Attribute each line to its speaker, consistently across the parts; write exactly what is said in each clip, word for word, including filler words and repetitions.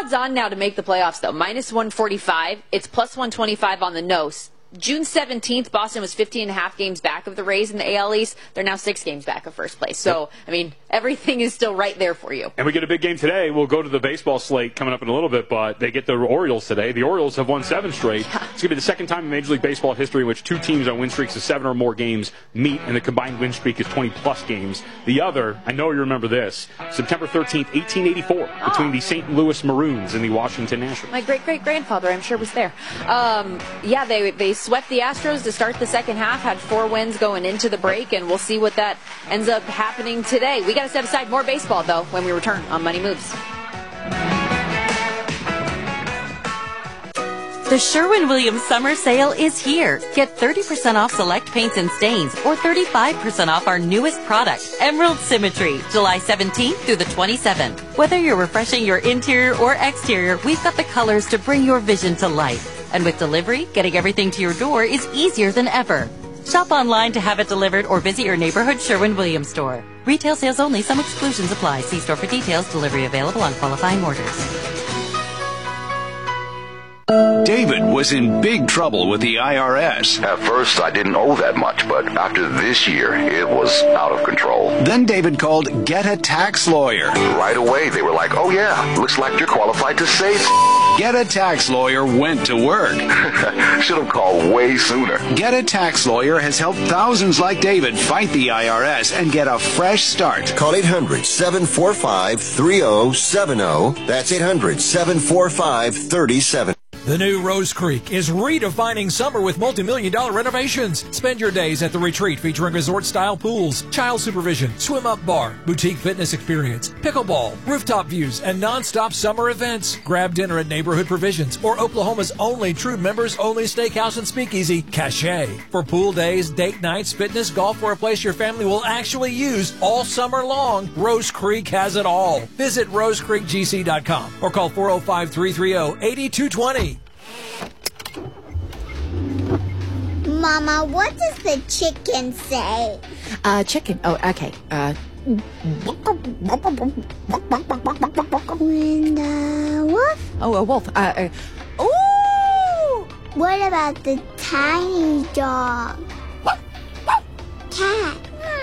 Speaker 1: odds on now to make the playoffs, though. minus one forty-five. It's plus one twenty-five on the nose. June seventeenth, Boston was fifteen and a half games back of the Rays in the A L East. They're now six games back of first place. So, I mean, everything is still right there for you.
Speaker 2: And we get a big game today. We'll go to the baseball slate coming up in a little bit, but they get the Orioles today. The Orioles have won seven straight. Yeah. It's going to be the second time in Major League Baseball history in which two teams on win streaks of seven or more games meet, and the combined win streak is twenty-plus games. The other, I know you remember this, September thirteenth, eighteen eighty-four, oh. between the Saint Louis Maroons and the Washington Nationals.
Speaker 1: My great-great-grandfather, I'm sure, was there. Um, yeah, they, they swept the Astros to start the second half, had four wins going into the break, and we'll see what that ends up happening today. We got to set aside more baseball, though, when we return on Money Moves.
Speaker 3: The Sherwin-Williams Summer Sale is here. Get thirty percent off select paints and stains or thirty-five percent off our newest product, Emerald Symmetry, July seventeenth through the twenty-seventh. Whether you're refreshing your interior or exterior, we've got the colors to bring your vision to life. And with delivery, getting everything to your door is easier than ever. Shop online to have it delivered or visit your neighborhood Sherwin-Williams store. Retail sales only. Some exclusions apply. See store for details. Delivery available on qualifying orders.
Speaker 4: David was in big trouble with the I R S.
Speaker 5: At first, I didn't owe that much, but after this year, it was out of control.
Speaker 4: Then David called Get a Tax Lawyer.
Speaker 5: Right away, they were like, oh yeah, looks like you're qualified to save.
Speaker 4: Get a Tax Lawyer went to work.
Speaker 5: Should have called way sooner.
Speaker 4: Get a Tax Lawyer has helped thousands like David fight the I R S and get a fresh start.
Speaker 6: Call eight hundred, seven four five, three oh seven oh. That's eight hundred, seven four five, three oh seven oh.
Speaker 7: The new Rose Creek is redefining summer with multi-million dollar renovations. Spend your days at the retreat featuring resort-style pools, child supervision, swim-up bar, boutique fitness experience, pickleball, rooftop views, and non-stop summer events. Grab dinner at Neighborhood Provisions or Oklahoma's only true members-only steakhouse and speakeasy, Cache. For pool days, date nights, fitness, golf, or a place your family will actually use all summer long, Rose Creek has it all. Visit rose creek g c dot com or call four oh five, three three oh, eight two two oh.
Speaker 8: Mama, what does the chicken say?
Speaker 9: Uh, chicken. Oh, okay. Uh.
Speaker 8: When the wolf?
Speaker 9: Oh, a wolf. Uh. uh ooh!
Speaker 8: What about the tiny dog? Cat?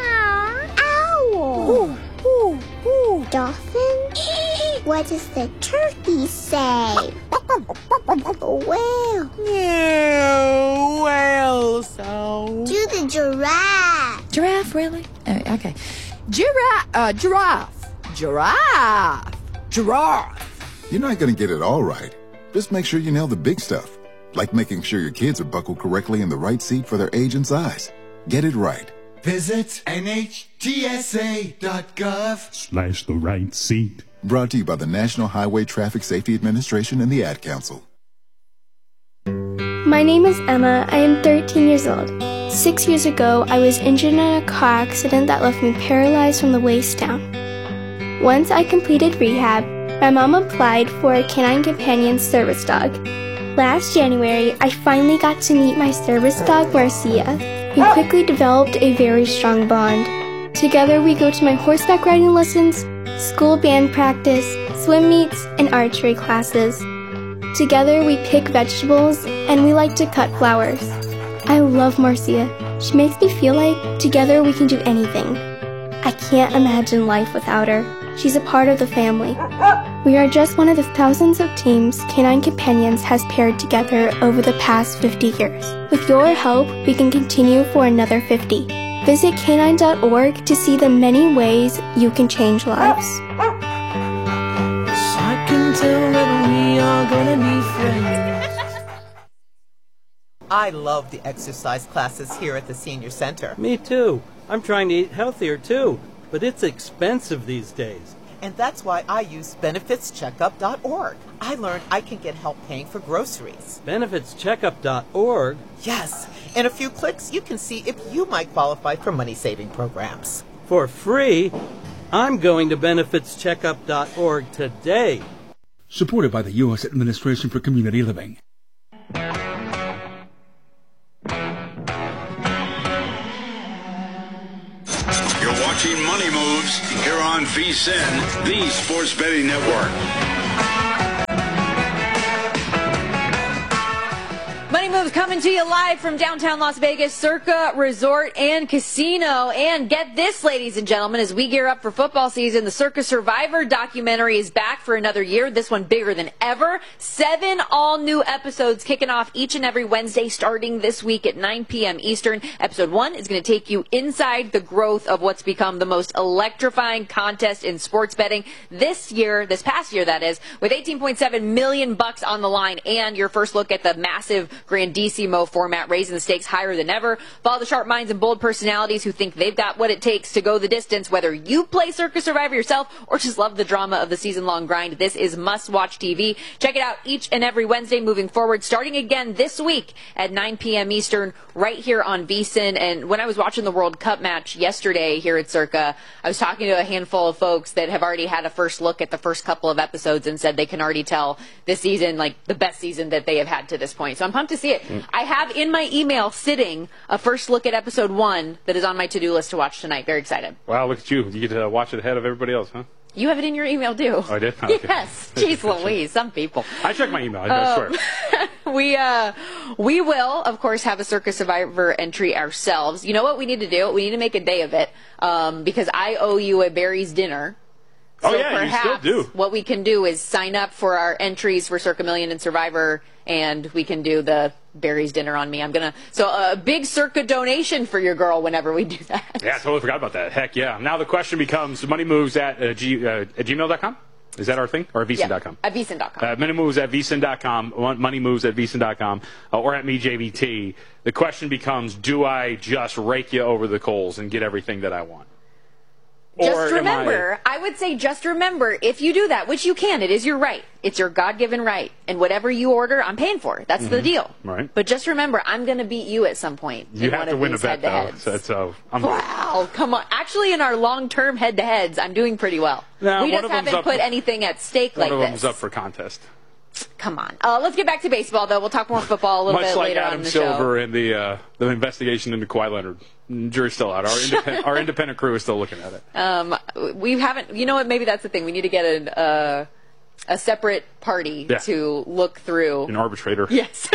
Speaker 8: Owl?
Speaker 9: Ooh, ooh, ooh.
Speaker 8: Dolphin? What does the turkey say? Whale?
Speaker 9: Yeah, whale sound.
Speaker 8: Do the giraffe.
Speaker 9: Giraffe, really? Uh, okay. Giraffe. Uh, giraffe. Giraffe. Giraffe.
Speaker 10: You're not going to get it all right. Just make sure you nail the big stuff, like making sure your kids are buckled correctly in the right seat for their age and size. Get it right.
Speaker 11: Visit N H T S A dot gov
Speaker 12: slash the right seat.
Speaker 10: Brought to you by the National Highway Traffic Safety Administration and the Ad Council.
Speaker 13: My name is Emma. I am thirteen years old. Six years ago, I was injured in a car accident that left me paralyzed from the waist down. Once I completed rehab, my mom applied for a Canine Companion service dog. Last January, I finally got to meet my service dog, Marcia. We quickly developed a very strong bond. Together, we go to my horseback riding lessons, school band practice, swim meets, and archery classes. Together, we pick vegetables, and we like to cut flowers. I love Marcia. She makes me feel like together we can do anything. I can't imagine life without her. She's a part of the family. We are just one of the thousands of teams Canine Companions has paired together over the past fifty years. With your help, we can continue for another fifty. Visit canine dot org to see the many ways you can change lives.
Speaker 14: I can tell that we are gonna be friends.
Speaker 15: I love the exercise classes here at the senior center.
Speaker 16: Me too. I'm trying to eat healthier too, but it's expensive these days.
Speaker 15: And that's why I use benefits checkup dot org. I learned I can get help paying for groceries.
Speaker 16: benefits checkup dot org?
Speaker 15: Yes. In a few clicks, you can see if you might qualify for money-saving programs.
Speaker 16: For free? I'm going to benefits checkup dot org today.
Speaker 17: Supported by the U S Administration for Community Living.
Speaker 18: You're watching Money Moves here on V S I N, the Sports Betting Network.
Speaker 1: coming to you live from downtown Las Vegas, Circa Resort and Casino. And get this, ladies and gentlemen, as we gear up for football season, the Circa Survivor documentary is back for another year, this one bigger than ever. Seven all-new episodes kicking off each and every Wednesday starting this week at nine p.m. Eastern. Episode one is going to take you inside the growth of what's become the most electrifying contest in sports betting this year, this past year that is, with eighteen point seven million bucks on the line, and your first look at the massive Grandissimo format, raising the stakes higher than ever. Follow the sharp minds and bold personalities who think they've got what it takes to go the distance, whether you play Circa Survivor yourself or just love the drama of the season-long grind. This is must-watch T V. Check it out each and every Wednesday moving forward, starting again this week at nine p.m. Eastern, right here on VSiN. And when I was watching the World Cup match yesterday here at Circa, I was talking to a handful of folks that have already had a first look at the first couple of episodes and said they can already tell this season, like, the best season that they have had to this point. So I'm pumped to see it. Mm. I have in my email sitting a first look at episode one that is on my to-do list to watch tonight. Very excited.
Speaker 2: Wow, look at you. You get to watch it ahead of everybody else, huh?
Speaker 1: You have it in your email, too.
Speaker 2: Oh, I did? Okay.
Speaker 1: Yes. Jeez Louise, some people.
Speaker 2: I check my email, I, I
Speaker 1: um,
Speaker 2: swear.
Speaker 1: we, uh, we will, of course, have a Circa Survivor entry ourselves. You know what we need to do? We need to make a day of it, um, because I owe you a Barry's dinner. So
Speaker 2: oh, yeah,
Speaker 1: perhaps
Speaker 2: you still do.
Speaker 1: What we can do is sign up for our entries for Circa Million and Survivor, and we can do the Barry's dinner on me. I'm going to, so a big Circa donation for your girl whenever we do that.
Speaker 2: Yeah, I totally forgot about that. Heck yeah. Now the question becomes, money moves at, uh, G, uh, at gmail dot com? Is that our thing? Or at VSiN dot com?
Speaker 1: Yeah, at VSiN dot com.
Speaker 2: Uh, money moves at VSiN dot com, money moves at VSiN dot com, uh, or at me, J V T. The question becomes, do I just rake you over the coals and get everything that I want?
Speaker 1: Just remember, I... I would say just remember, if you do that, which you can, it is your right. It's your God-given right. And whatever you order, I'm paying for. That's mm-hmm. the deal.
Speaker 2: Right.
Speaker 1: But just remember, I'm going to beat you at some point.
Speaker 2: You have to win a bet, though. So, so I'm
Speaker 1: wow, come on. Actually, in our long-term head-to-heads, I'm doing pretty well.
Speaker 2: No,
Speaker 1: we just haven't put for, anything at stake like this.
Speaker 2: One of them's up for contest.
Speaker 1: Come on. Uh, let's get back to baseball, though. We'll talk more football a little
Speaker 2: Much
Speaker 1: bit
Speaker 2: like
Speaker 1: later
Speaker 2: Adam
Speaker 1: on in the
Speaker 2: Silver
Speaker 1: show.
Speaker 2: and the uh, the investigation into Kawhi Leonard. Jury's still out. Our independent, our independent crew is still looking at it. Um,
Speaker 1: we haven't. You know what? Maybe that's the thing. We need to get an, uh, a separate party
Speaker 2: yeah.
Speaker 1: to look through.
Speaker 2: An arbitrator.
Speaker 1: Yes.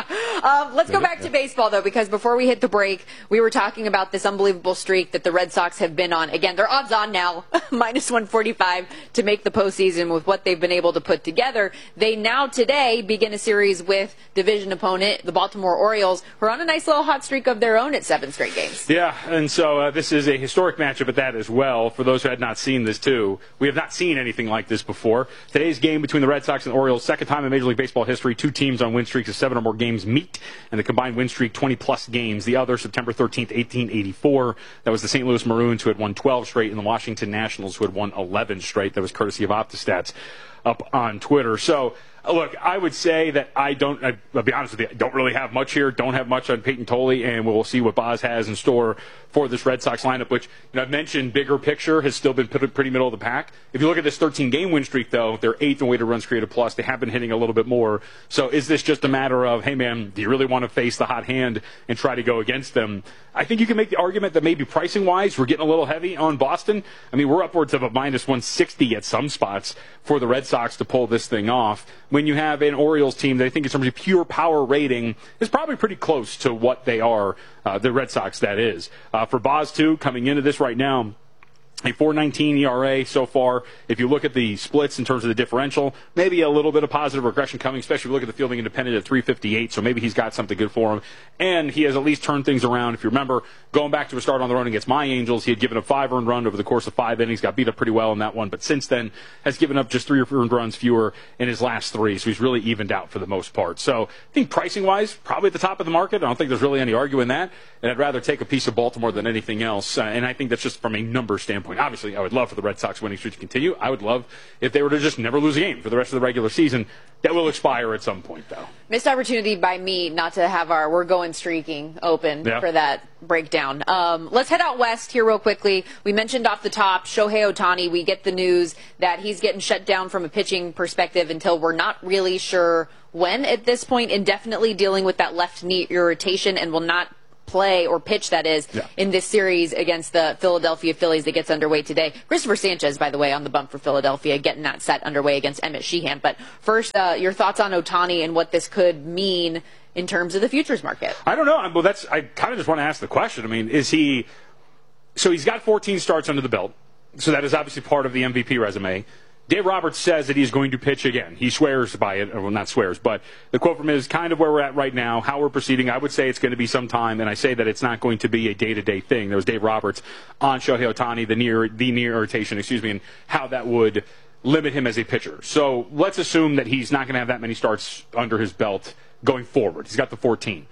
Speaker 1: um, let's go back to baseball, though, because before we hit the break, we were talking about this unbelievable streak that the Red Sox have been on. Again, they're odds on now, minus one forty-five to make the postseason with what they've been able to put together. They now today begin a series with division opponent, the Baltimore Orioles, who are on a nice little hot streak of their own at seven straight games.
Speaker 2: Yeah, and so uh, this is a historic matchup at that as well. For those who had not seen this, too, we have not seen anything like this before. Today's game between the Red Sox and Orioles, second time in Major League Baseball history, two teams on win streaks of seven or more games meet, and the combined win streak twenty-plus games. The other, September thirteenth, eighteen eighty-four, that was the Saint Louis Maroons, who had won twelve straight, and the Washington Nationals, who had won eleven straight. That was courtesy of OptiStats up on Twitter. So, look, I would say that I don't, I'll be honest with you, I don't really have much here, don't have much on Peyton Tolley, and we'll see what Boz has in store for this Red Sox lineup, which, you know, I've mentioned bigger picture has still been pretty middle of the pack. If you look at this thirteen-game win streak, though, they're eighth in weighted runs created plus. They have been hitting a little bit more. So is this just a matter of, hey, man, do you really want to face the hot hand and try to go against them? I think you can make the argument that maybe pricing-wise, we're getting a little heavy on Boston. I mean, we're upwards of a minus one sixty at some spots for the Red Sox to pull this thing off. When you have an Orioles team that I think in terms of pure power rating is probably pretty close to what they are, uh, the Red Sox, that is. Uh, for Boz, too, coming into this right now, a four nineteen E R A so far. If you look at the splits in terms of the differential, maybe a little bit of positive regression coming, especially if you look at the fielding independent at three fifty-eight, so maybe he's got something good for him. And he has at least turned things around. If you remember, going back to a start on the road against my Angels, he had given up five earned runs over the course of five innings, got beat up pretty well in that one, but since then has given up just three earned runs fewer in his last three, so he's really evened out for the most part. So I think pricing-wise, probably at the top of the market. I don't think there's really any arguing that, and I'd rather take a piece of Baltimore than anything else, uh, and I think that's just from a number standpoint. Obviously, I would love for the Red Sox winning streak to continue. I would love if they were to just never lose a game for the rest of the regular season. That will expire at some point, though.
Speaker 1: Missed opportunity by me not to have our We're Going Streaking open yeah. for that breakdown. Um, let's head out west here real quickly. We mentioned off the top, Shohei Ohtani. We get the news that he's getting shut down from a pitching perspective until we're not really sure when at this point, indefinitely dealing with that left knee irritation, and will not play or pitch, that is, yeah. in this series against the Philadelphia Phillies that gets underway today. Christopher Sanchez, by the way, on the bump for Philadelphia, getting that set underway against Emmett Sheehan. But first, uh, your thoughts on Ohtani and what this could mean in terms of the futures market?
Speaker 2: I don't know. Well, that's I kind of just want to ask the question. I mean, is he – so he's got fourteen starts under the belt, so that is obviously part of the M V P resume. Dave Roberts says that he's going to pitch again. He swears by it, well, not swears, but the quote from him is kind of where we're at right now, how we're proceeding. I would say it's going to be some time, and I say that it's not going to be a day-to-day thing. There was Dave Roberts on Shohei Ohtani, the near the near irritation, excuse me, and how that would limit him as a pitcher. So let's assume that he's not going to have that many starts under his belt going forward. He's got the fourteen.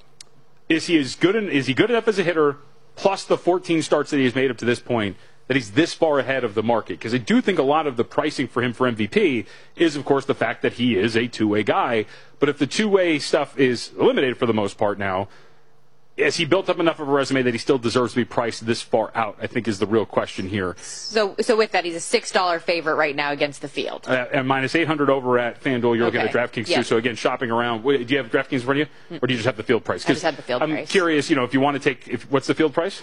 Speaker 2: Is he as good? In, is he good enough as a hitter, plus the fourteen starts that he has made up to this point, that he's this far ahead of the market? Because I do think a lot of the pricing for him for M V P is, of course, the fact that he is a two-way guy. But if the two-way stuff is eliminated for the most part now, has he built up enough of a resume that he still deserves to be priced this far out, I think is the real question here.
Speaker 1: So so with that, he's a six dollar favorite right now against the field.
Speaker 2: Uh, and minus eight hundred over at FanDuel. You're
Speaker 1: okay.
Speaker 2: looking at DraftKings,
Speaker 1: yeah.
Speaker 2: too. So, again, shopping around. Do you have DraftKings in front of you? Or do you just have the field price?
Speaker 1: I just have the field
Speaker 2: I'm
Speaker 1: price.
Speaker 2: I'm curious, you know, if you want to take if, – what's the field price?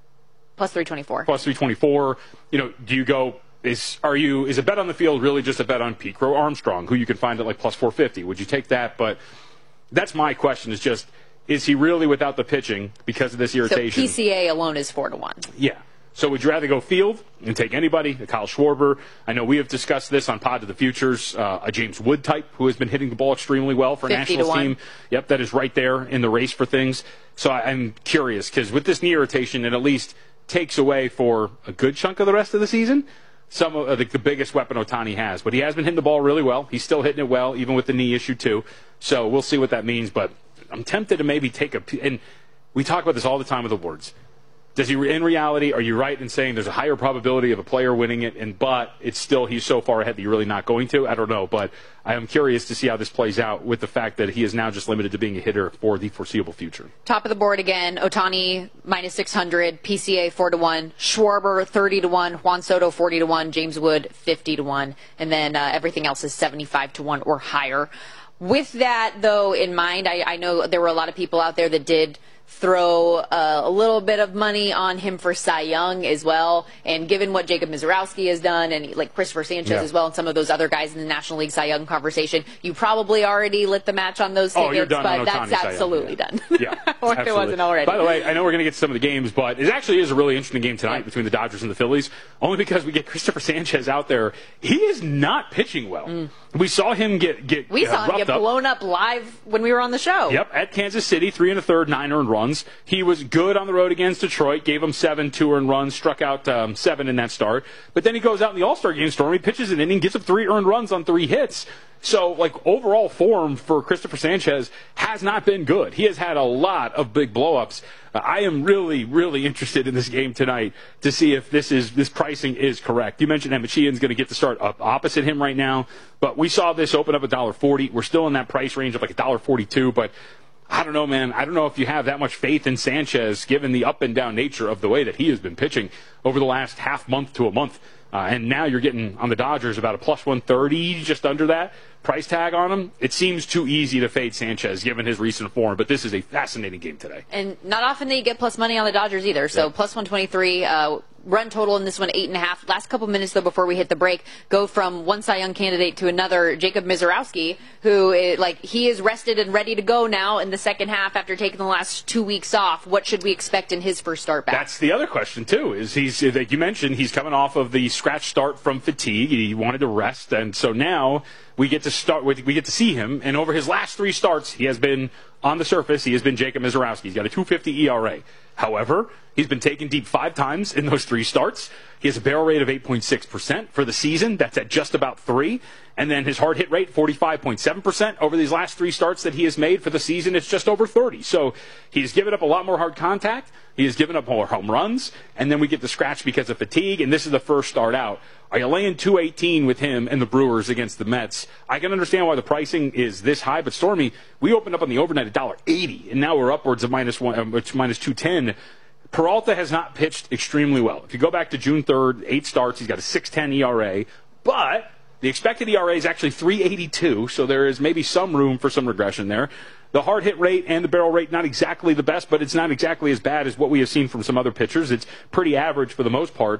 Speaker 1: Plus three twenty-four.
Speaker 2: Plus three twenty-four. You know, do you go – is are you is a bet on the field really just a bet on Pete Crow Armstrong, who you can find at like plus four fifty? Would you take that? But that's my question is just – is he really without the pitching because of this irritation?
Speaker 1: So P C A alone is four to one.
Speaker 2: Yeah. So would you rather go field and take anybody, a Kyle Schwarber? I know we have discussed this on Pod to the Futures, uh, a James Wood type who has been hitting the ball extremely well for a Nationals team. Yep, that is right there in the race for things. So I, I'm curious because with this knee irritation, it at least takes away for a good chunk of the rest of the season some of the, the biggest weapon Ohtani has. But he has been hitting the ball really well. He's still hitting it well, even with the knee issue too. So we'll see what that means. But I'm tempted to maybe take a – and we talk about this all the time with awards. Does he, in reality, are you right in saying there's a higher probability of a player winning it, and but it's still he's so far ahead that you're really not going to? I don't know, but I am curious to see how this plays out with the fact that he is now just limited to being a hitter for the foreseeable future.
Speaker 1: Top of the board again, Ohtani minus six hundred, P C A four to one, Schwarber thirty to one, Juan Soto forty to one, James Wood fifty to one, and then uh, everything else is seventy-five to one or higher. With that, though, in mind, I, I know there were a lot of people out there that did throw uh, a little bit of money on him for Cy Young as well. And given what Jacob Misiorowski has done, and like Christopher Sanchez
Speaker 2: yeah.
Speaker 1: as well, and some of those other guys in the National League Cy Young conversation, you probably already lit the match on those tickets,
Speaker 2: oh, you're done
Speaker 1: but
Speaker 2: on
Speaker 1: that's
Speaker 2: Ohtani,
Speaker 1: absolutely
Speaker 2: yeah.
Speaker 1: done.
Speaker 2: Yeah,
Speaker 1: or
Speaker 2: absolutely.
Speaker 1: it wasn't already.
Speaker 2: By the way, I know we're going to get to some of the games, but it actually is a really interesting game tonight yeah. between the Dodgers and the Phillies, only because we get Christopher Sanchez out there. He is not pitching well. Mm. We saw him get get
Speaker 1: We
Speaker 2: uh,
Speaker 1: saw him get
Speaker 2: up.
Speaker 1: blown up live when we were on the show.
Speaker 2: Yep, at Kansas City, three and a third, nine earned runs. He was good on the road against Detroit, gave him seven two earned runs, struck out um, seven in that start. But then he goes out in the All-Star game, Storm, he pitches an inning, gets up three earned runs on three hits. So, like, overall form for Christopher Sanchez has not been good. He has had a lot of big blow-ups. Uh, I am really, really interested in this game tonight to see if this is this pricing is correct. You mentioned Emmett Sheehan's going to get to start up opposite him right now, but we saw this open up one dollar forty. We're still in that price range of like one dollar forty-two, but I don't know, man. I don't know if you have that much faith in Sanchez given the up-and-down nature of the way that he has been pitching over the last half month to a month. Uh, and now you're getting on the Dodgers about a plus one thirty, just under that price tag on him. It seems too easy to fade Sanchez given his recent form, but this is a fascinating game today.
Speaker 1: And not often that you get plus money on the Dodgers either. So yep. plus one twenty-three, uh, run total in this one eight and a half. Last couple minutes though before we hit the break, go from one Cy Young candidate to another, Jacob Misiorowski, who is, like he is rested and ready to go now in the second half after taking the last two weeks off. What should we expect in his first start back?
Speaker 2: That's the other question too. Is he's like you mentioned, he's coming off of the scratch start from fatigue. He wanted to rest, and so now we get to start. We get to see him, and over his last three starts, he has been on the surface. He has been Jacob Misiorowski. He's got a two fifty E R A. However, he's been taken deep five times in those three starts. He has a barrel rate of eight point six percent for the season. That's at just about three. And then his hard hit rate, forty-five point seven percent over these last three starts that he has made for the season. It's just over thirty. So he's given up a lot more hard contact. He has given up more home runs. And then we get the scratch because of fatigue. And this is the first start out. Are you laying two eighteen with him and the Brewers against the Mets? I can understand why the pricing is this high, but Stormy, we opened up on the overnight at one dollar eighty, and now we're upwards of minus one, uh, minus two ten. Peralta has not pitched extremely well. If you go back to June third, eight starts, he's got a six ten E R A, but the expected E R A is actually three eighty-two, so there is maybe some room for some regression there. The hard hit rate and the barrel rate, not exactly the best, but it's not exactly as bad as what we have seen from some other pitchers. It's pretty average for the most part.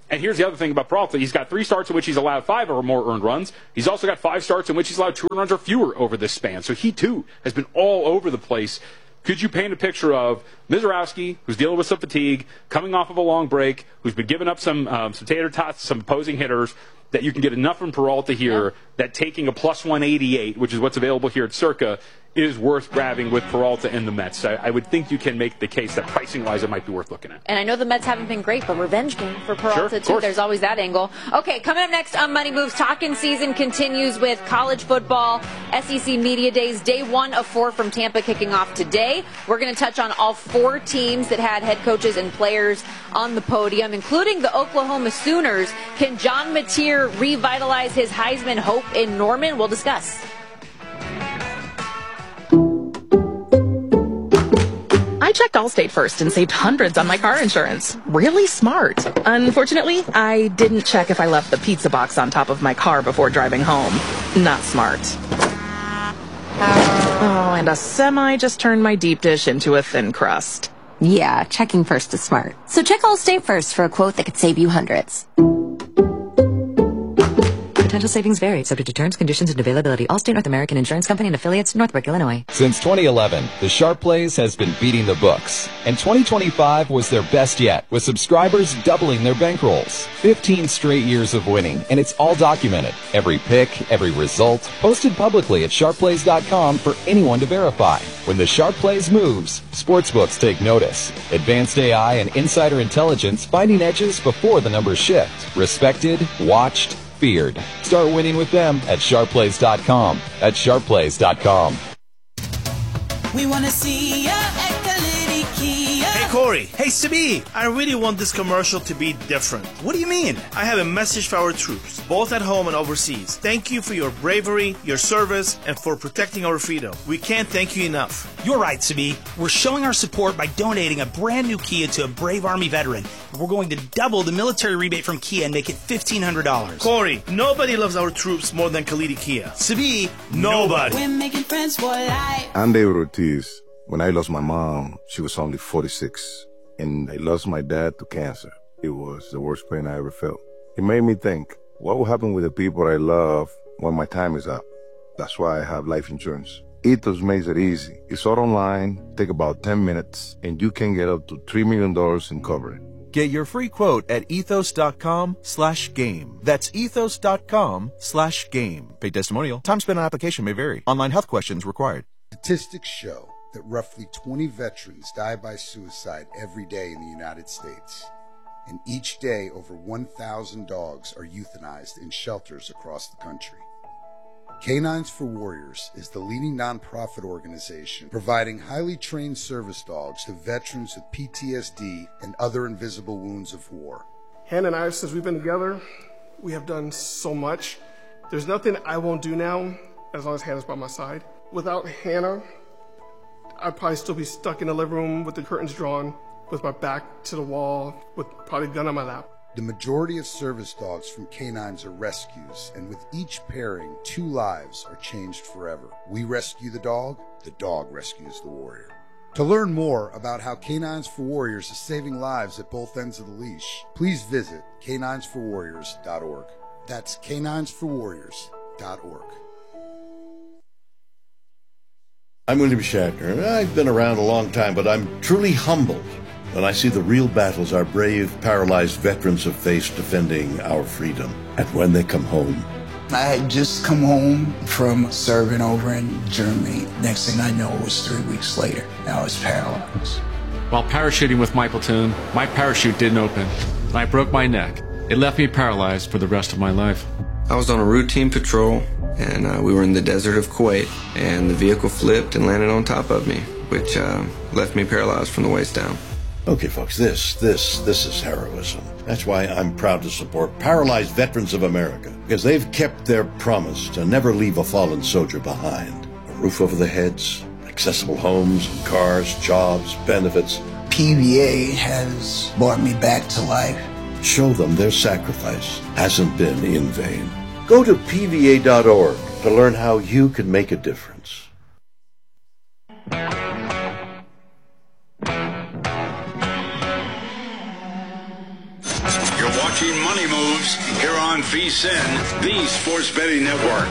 Speaker 2: And here's the other thing about Peralta. He's got three starts in which he's allowed five or more earned runs. He's also got five starts in which he's allowed two earned runs or fewer over this span. So he, too, has been all over the place. Could you paint a picture of Mizorowski, who's dealing with some fatigue, coming off of a long break, who's been giving up some um, some tater tots, some opposing hitters, that you can get enough from Peralta here yeah. that taking a plus one eighty-eight, which is what's available here at Circa, is worth grabbing with Peralta and the Mets. I, I would think you can make the case that pricing-wise it might be worth looking at.
Speaker 1: And I know the Mets haven't been great, but revenge game for Peralta,
Speaker 2: sure,
Speaker 1: too. There's always that angle. Okay, coming up next on Money Moves, talking season continues with college football, S E C Media Days, day one of four from Tampa kicking off today. We're going to touch on all four teams that had head coaches and players on the podium, including the Oklahoma Sooners. Can John Mateer revitalize his Heisman hope in Norman? We'll discuss.
Speaker 19: I checked Allstate first and saved hundreds on my car insurance. Really smart. Unfortunately, I didn't check if I left the pizza box on top of my car before driving home. Not smart. Oh, and a semi just turned my deep dish into a thin crust.
Speaker 20: Yeah, checking first is smart. So check Allstate first for a quote that could save you hundreds.
Speaker 21: Potential savings vary, subject to terms, conditions, and availability. Allstate North American Insurance Company and affiliates, Northbrook, Illinois.
Speaker 22: Since twenty eleven, the Sharp Plays has been beating the books. And twenty twenty-five was their best yet, with subscribers doubling their bankrolls. fifteen straight years of winning, and it's all documented. Every pick, every result, posted publicly at sharp plays dot com for anyone to verify. When the Sharp Plays moves, sportsbooks take notice. Advanced A I and insider intelligence finding edges before the numbers shift. Respected, watched, feared. Start winning with them at sharp plays dot com. At sharp plays dot com.
Speaker 23: We want to see ya at Kalidi Kia.
Speaker 24: Hey, Corey. Hey, Sabi. I really want this commercial to be different. What do you mean? I have a message for our troops, both at home and overseas. Thank you for your bravery, your service, and for protecting our freedom. We can't thank you enough.
Speaker 25: You're right, Sabi. We're showing our support by donating a brand new Kia to a brave Army veteran. We're going to double the military rebate from Kia and make it fifteen hundred dollars.
Speaker 24: Corey, nobody loves our troops more than Kalidi Kia. Sabi, nobody.
Speaker 23: We're making friends for life.
Speaker 26: I'm David Ortiz. When I lost my mom, she was only forty-six. And I lost my dad to cancer. It was the worst pain I ever felt. It made me think, what will happen with the people I love when my time is up? That's why I have life insurance. Ethos makes it easy. It's all online, take about ten minutes, and you can get up to three million dollars in coverage.
Speaker 27: Get your free quote at ethos.com slash game. That's ethos.com slash game. Paid testimonial. Time spent on application may vary. Online health questions required.
Speaker 28: Statistics show that roughly twenty veterans die by suicide every day in the United States. And each day, over one thousand dogs are euthanized in shelters across the country. Canines for Warriors is the leading nonprofit organization providing highly trained service dogs to veterans with P T S D and other invisible wounds of war.
Speaker 29: Hannah and I, since we've been together, we have done so much. There's nothing I won't do now as long as Hannah's by my side. Without Hannah, I'd probably still be stuck in the living room with the curtains drawn, with my back to the wall, with probably a gun on my lap.
Speaker 28: The majority of service dogs from Canines are rescues, and with each pairing, two lives are changed forever. We rescue the dog, the dog rescues the warrior. To learn more about how Canines for Warriors is saving lives at both ends of the leash, please visit canines for warriors dot org. That's canines for warriors dot org.
Speaker 30: I'm William Shatner. I've been around a long time, but I'm truly humbled when I see the real battles our brave, paralyzed veterans have faced defending our freedom. And when they come home.
Speaker 31: I had just come home from serving over in Germany. Next thing I know, it was three weeks later. I was paralyzed.
Speaker 32: While parachuting with my platoon, my parachute didn't open. I broke my neck. It left me paralyzed for the rest of my life.
Speaker 33: I was on a routine patrol, and uh, we were in the desert of Kuwait, and the vehicle flipped and landed on top of me, which uh, left me paralyzed from the waist down.
Speaker 30: Okay, folks, this, this, this is heroism. That's why I'm proud to support Paralyzed Veterans of America, because they've kept their promise to never leave a fallen soldier behind. A roof over their heads, accessible homes, cars, jobs, benefits.
Speaker 31: P V A has brought me back to life.
Speaker 30: Show them their sacrifice hasn't been in vain. Go to P V A dot org to learn how you can make a difference.
Speaker 18: You're watching VSiN, the Sports Betting Network.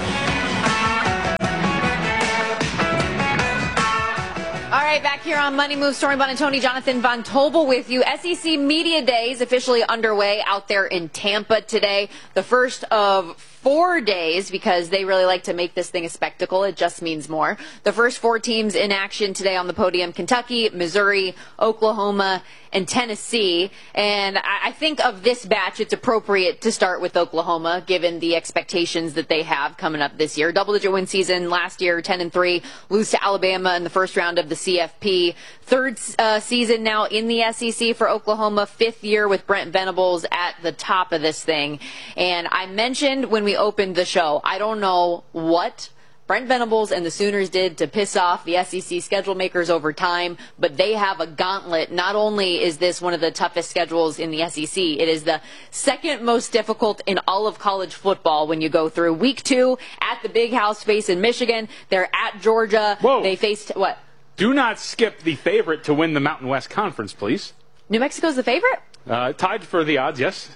Speaker 1: All right, back here on Money Moves, Stormy Buonantony, Jonathan Von Tobel with you. S E C Media Days officially underway out there in Tampa today. The first of four days because they really like to make this thing a spectacle. It just means more. The first four teams in action today on the podium: Kentucky, Missouri, Oklahoma, and Tennessee. And I think of this batch, it's appropriate to start with Oklahoma, given the expectations that they have coming up this year. Double-digit win season last year, ten and three, lose to Alabama in the first round of the C F P. Third uh, season now in the S E C for Oklahoma, fifth year with Brent Venables at the top of this thing. And I mentioned when we opened the show, I don't know what Brent Venables and the Sooners did to piss off the S E C schedule makers over time, but they have a gauntlet. Not only is this one of the toughest schedules in the S E C, it is the second most difficult in all of college football when you go through. Week two at the Big House face in Michigan. They're at Georgia.
Speaker 2: Whoa.
Speaker 1: They faced what?
Speaker 2: Do not skip the favorite to win the Mountain West Conference, please.
Speaker 1: New Mexico's the favorite?
Speaker 2: Uh, tied for the odds, yes.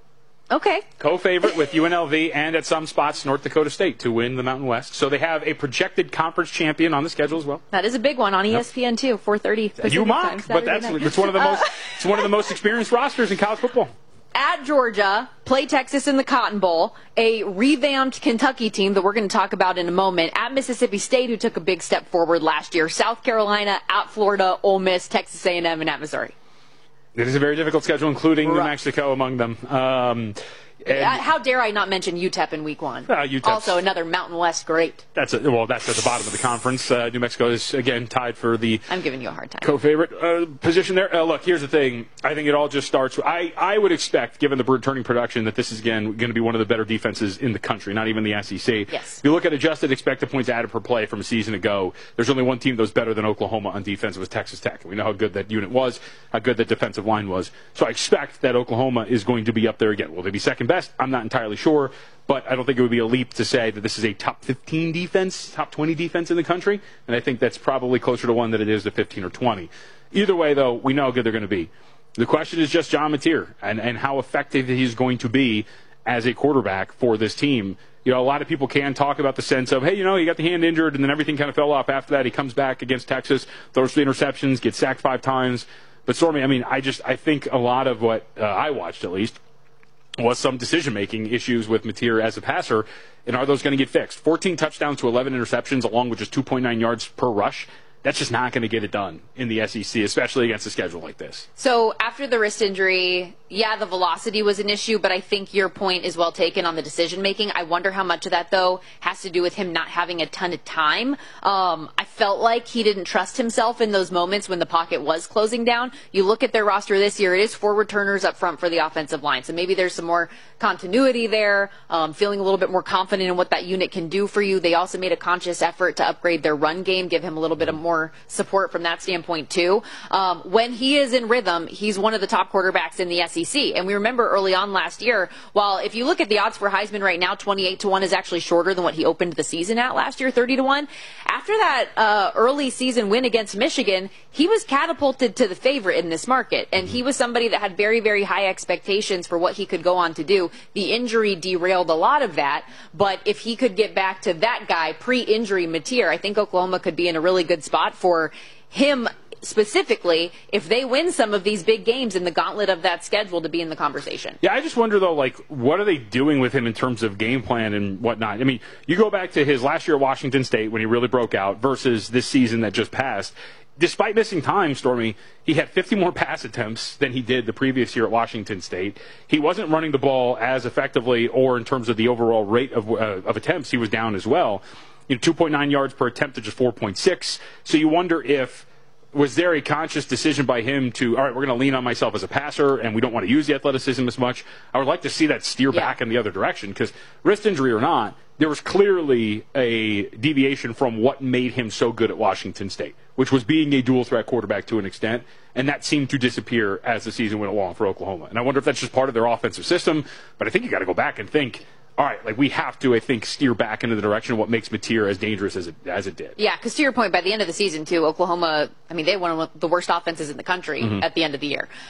Speaker 1: Okay.
Speaker 2: Co-favorite with U N L V and at some spots North Dakota State to win the Mountain West. So they have a projected conference champion on the schedule as well.
Speaker 1: That is a big one on E S P N too, four thirty Pacific
Speaker 2: You mock,
Speaker 1: time,
Speaker 2: but that's
Speaker 1: night.
Speaker 2: it's one of the most
Speaker 1: Uh,
Speaker 2: it's one of the most experienced rosters in college football.
Speaker 1: At Georgia, play Texas in the Cotton Bowl, a revamped Kentucky team that we're going to talk about in a moment. At Mississippi State, who took a big step forward last year. South Carolina, at Florida, Ole Miss, Texas A and M, and at Missouri.
Speaker 2: It is a very difficult schedule, including
Speaker 1: Rough.
Speaker 2: New Mexico among them. Um,
Speaker 1: Uh, how dare I not mention U T E P in week one?
Speaker 2: Uh, U T E P's
Speaker 1: Also, another Mountain West great.
Speaker 2: That's a, well, that's at the bottom of the conference. Uh, New Mexico is again tied for the.
Speaker 1: I'm giving you a hard time.
Speaker 2: Co-favorite uh, position there. Uh, look, here's the thing. I think it all just starts. I I would expect, given the returning production, that this is again going to be one of the better defenses in the country, not even the S E C.
Speaker 1: Yes.
Speaker 2: If you look at adjusted expected points added per play from a season ago, there's only one team that was better than Oklahoma on defense. It was Texas Tech. We know how good that unit was, how good that defensive line was. So I expect that Oklahoma is going to be up there again. Will they be second best? I'm not entirely sure, but I don't think it would be a leap to say that this is a top fifteen defense, top twenty defense in the country, and I think that's probably closer to one than it is to fifteen or twenty. Either way, though, we know how good they're going to be. The question is just John Mateer and, and how effective he's going to be as a quarterback for this team. You know, a lot of people can talk about the sense of, hey, you know, he got the hand injured, and then everything kind of fell off after that. He comes back against Texas, throws three interceptions, gets sacked five times. But, Stormy, I mean, I just I think a lot of what uh, I watched, at least, was some decision-making issues with Mateer as a passer, and are those going to get fixed? fourteen touchdowns to eleven interceptions, along with just two point nine yards per rush. That's just not going to get it done in the S E C, especially against a schedule like this.
Speaker 1: So after the wrist injury, yeah, the velocity was an issue, but I think your point is well taken on the decision-making. I wonder how much of that, though, has to do with him not having a ton of time. Um, I felt like he didn't trust himself in those moments when the pocket was closing down. You look at their roster this year, it is four returners up front for the offensive line. So maybe there's some more continuity there, um, feeling a little bit more confident in what that unit can do for you. They also made a conscious effort to upgrade their run game, give him a little bit of more support from that standpoint too. Um, when he is in rhythm, he's one of the top quarterbacks in the S E C. And we remember early on last year, while if you look at the odds for Heisman right now, twenty-eight to one is actually shorter than what he opened the season at last year, thirty to one. After that uh, early season win against Michigan, he was catapulted to the favorite in this market. And he was somebody that had very, very high expectations for what he could go on to do. The injury derailed a lot of that. But if he could get back to that guy pre-injury Mateer, I think Oklahoma could be in a really good spot for him specifically if they win some of these big games in the gauntlet of that schedule to be in the conversation.
Speaker 2: Yeah, I just wonder, though, like, what are they doing with him in terms of game plan and whatnot? I mean, you go back to his last year at Washington State when he really broke out versus this season that just passed. Despite missing time, Stormy, he had fifty more pass attempts than he did the previous year at Washington State. He wasn't running the ball as effectively, or in terms of the overall rate of, uh, of attempts, he was down as well. You know, two point nine yards per attempt to just four point six. So you wonder if, was there a conscious decision by him to, all right, we're going to lean on myself as a passer, and we don't want to use the athleticism as much? I would like to see that steer
Speaker 1: yeah.
Speaker 2: back in the other direction, because wrist injury or not, there was clearly a deviation from what made him so good at Washington State, which was being a dual-threat quarterback to an extent, and that seemed to disappear as the season went along for Oklahoma. And I wonder if that's just part of their offensive system, but I think you got to go back and think, all right, like we have to, I think, steer back into the direction of what makes Mateer as dangerous as it as it did.
Speaker 1: Yeah, because to your point, by the end of the season, too, Oklahoma, I mean, they had one of the worst offenses in the country mm-hmm. at the end of the year.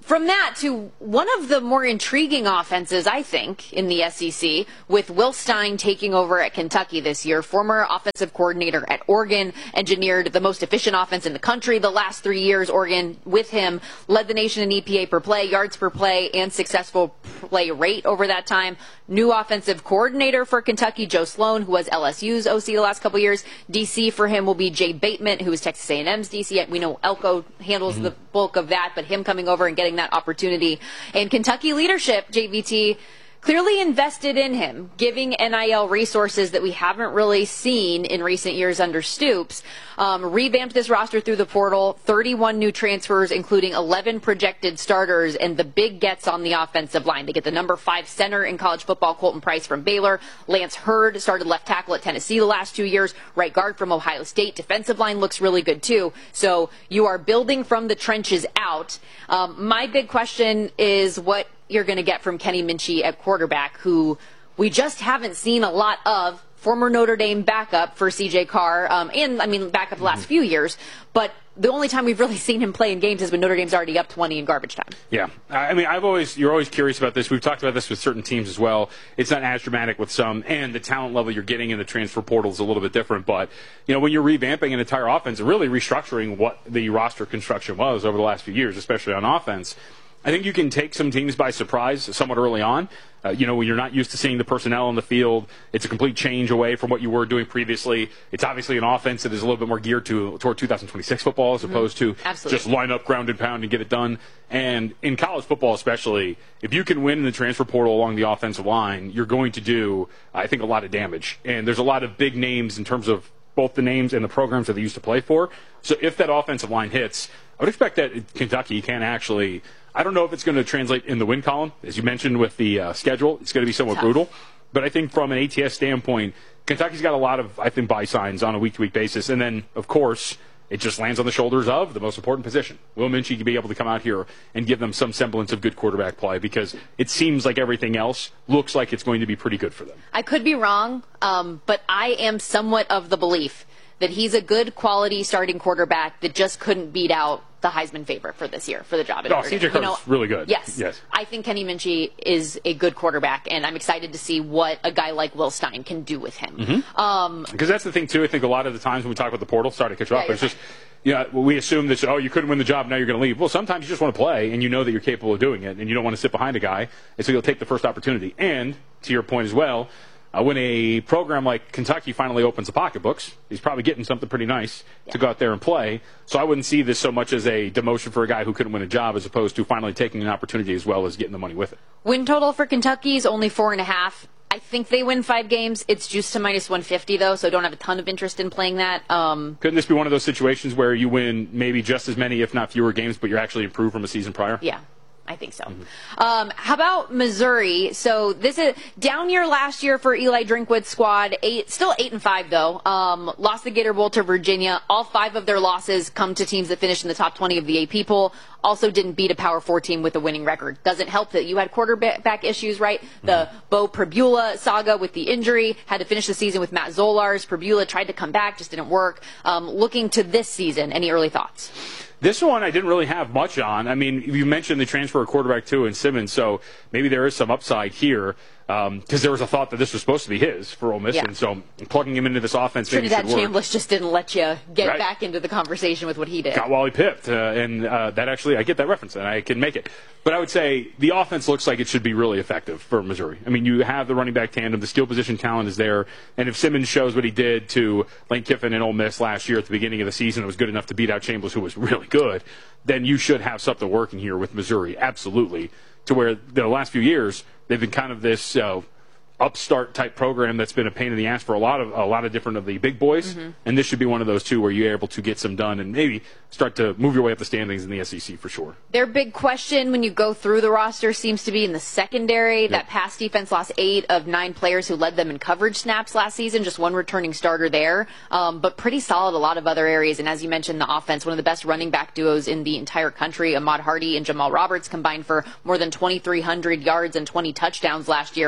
Speaker 1: from that to one of the more intriguing offenses, I think, in the S E C, with Will Stein taking over at Kentucky this year. Former offensive coordinator at Oregon, engineered the most efficient offense in the country the last three years. Oregon, with him, led the nation in E P A per play, yards per play, and successful play rate over that time. New offensive coordinator for Kentucky, Joe Sloan, who was L S U's O C the last couple years. D C for him will be Jay Bateman, who is Texas A and M's D C. We know Elko handles mm-hmm. the bulk of that, but him coming over and getting that opportunity. And Kentucky leadership, J V T, clearly invested in him, giving N I L resources that we haven't really seen in recent years under Stoops. Um, revamped this roster through the portal, thirty-one new transfers, including eleven projected starters, and the big gets on the offensive line. They get the number five center in college football, Colton Price from Baylor. Lance Hurd started left tackle at Tennessee the last two years. Right guard from Ohio State. Defensive line looks really good, too. So you are building from the trenches out. Um, my big question is what you're going to get from Kenny Minchey at quarterback, who we just haven't seen a lot of. Former Notre Dame backup for C J Carr, um, and I mean backup the last few years, but the only time we've really seen him play in games is when Notre Dame's already up twenty in garbage time.
Speaker 2: Yeah, I mean, I've always you're always curious about this. We've talked about this with certain teams as well. It's not as dramatic with some, and the talent level you're getting in the transfer portal is a little bit different. But you know, when you're revamping an entire offense and really restructuring what the roster construction was over the last few years, especially on offense, I think you can take some teams by surprise somewhat early on. Uh, you know, when you're not used to seeing the personnel on the field, it's a complete change away from what you were doing previously. It's obviously an offense that is a little bit more geared to toward two thousand twenty-six football as mm-hmm. opposed to
Speaker 1: Absolutely.
Speaker 2: just line up, ground and pound, and get it done. And in college football especially, if you can win in the transfer portal along the offensive line, you're going to do, I think, a lot of damage. And there's a lot of big names in terms of both the names and the programs that they used to play for. So if that offensive line hits, I would expect that Kentucky can actually – I don't know if it's going to translate in the win column. As you mentioned with the uh, schedule, it's going to be somewhat Tough. brutal. But I think from an A T S standpoint, Kentucky's got a lot of, I think, buy signs on a week-to-week basis. And then, of course, it just lands on the shoulders of the most important position. Will Minchey can be able to come out here and give them some semblance of good quarterback play, because it seems like everything else looks like it's going to be pretty good for them.
Speaker 1: I could be wrong, um, but I am somewhat of the belief that he's a good quality starting quarterback that just couldn't beat out the Heisman favorite for this year for the job.
Speaker 2: Oh, C J Carr's really good.
Speaker 1: Yes.
Speaker 2: Yes.
Speaker 1: I think Kenny Minchey is a good quarterback, and I'm excited to see what a guy like Will Stein can do with him.
Speaker 2: Mm-hmm.
Speaker 1: Um,
Speaker 2: because that's the thing, too. I think a lot of the times when we talk about the portal, sorry to cut you off,
Speaker 1: yeah,
Speaker 2: but it's just, you know, we assume that, oh, you couldn't win the job, now you're going to leave. Well, sometimes you just want to play, and you know that you're capable of doing it, and you don't want to sit behind a guy, and so you'll take the first opportunity. And, to your point as well, Uh, when a program like Kentucky finally opens the pocketbooks, he's probably getting something pretty nice yeah. to go out there and play. So I wouldn't see this so much as a demotion for a guy who couldn't win a job, as opposed to finally taking an opportunity as well as getting the money with it.
Speaker 1: Win total for Kentucky is only four and a half. I think they win five games. It's juiced to minus one fifty, though, so I don't have a ton of interest in playing that. Um,
Speaker 2: Couldn't this be one of those situations where you win maybe just as many, if not fewer games, but you're actually improved from a season prior?
Speaker 1: Yeah. I think so. Mm-hmm. Um, how about Missouri? So this is down year last year for Eli Drinkwood's squad. Eight, still eight and five though. Um, lost the Gator Bowl to Virginia. All five of their losses come to teams that finished in the top twenty of the A P poll. Also didn't beat a Power Four team with a winning record. Doesn't help that you had quarterback issues, right? The mm-hmm. Bo Pribula saga with the injury. Had to finish the season with Matt Zolars. Pribula tried to come back, just didn't work. Um, looking to this season, any early thoughts?
Speaker 2: This one I didn't really have much on. I mean, you mentioned the transfer of quarterback, too, in Simmons, so maybe there is some upside here, because um, there was a thought that this was supposed to be his for Ole Miss, yeah. and so plugging him into this offense maybe
Speaker 1: Trinidad
Speaker 2: should work.
Speaker 1: Chambliss just didn't let you get
Speaker 2: right.
Speaker 1: back into the conversation with what he did.
Speaker 2: Got Wally pipped, uh, and uh, that actually, I get that reference, and I can make it. But I would say the offense looks like it should be really effective for Missouri. I mean, you have the running back tandem, the skill position talent is there, and if Simmons shows what he did to Lane Kiffin and Ole Miss last year at the beginning of the season, it was good enough to beat out Chambliss, who was really good, then you should have something working here with Missouri, absolutely, to where the last few years they've been kind of this uh, upstart type program that's been a pain in the ass for a lot of a lot of different of the big boys, mm-hmm. and this should be one of those two where you're able to get some done and maybe start to move your way up the standings in the S E C for sure.
Speaker 1: Their big question when you go through the roster seems to be in the secondary. Yep. That pass defense lost eight of nine players who led them in coverage snaps last season, just one returning starter there, um, but pretty solid a lot of other areas. And as you mentioned, the offense, one of the best running back duos in the entire country. Ahmad Hardy and Jamal Roberts combined for more than twenty-three hundred yards and twenty touchdowns last year.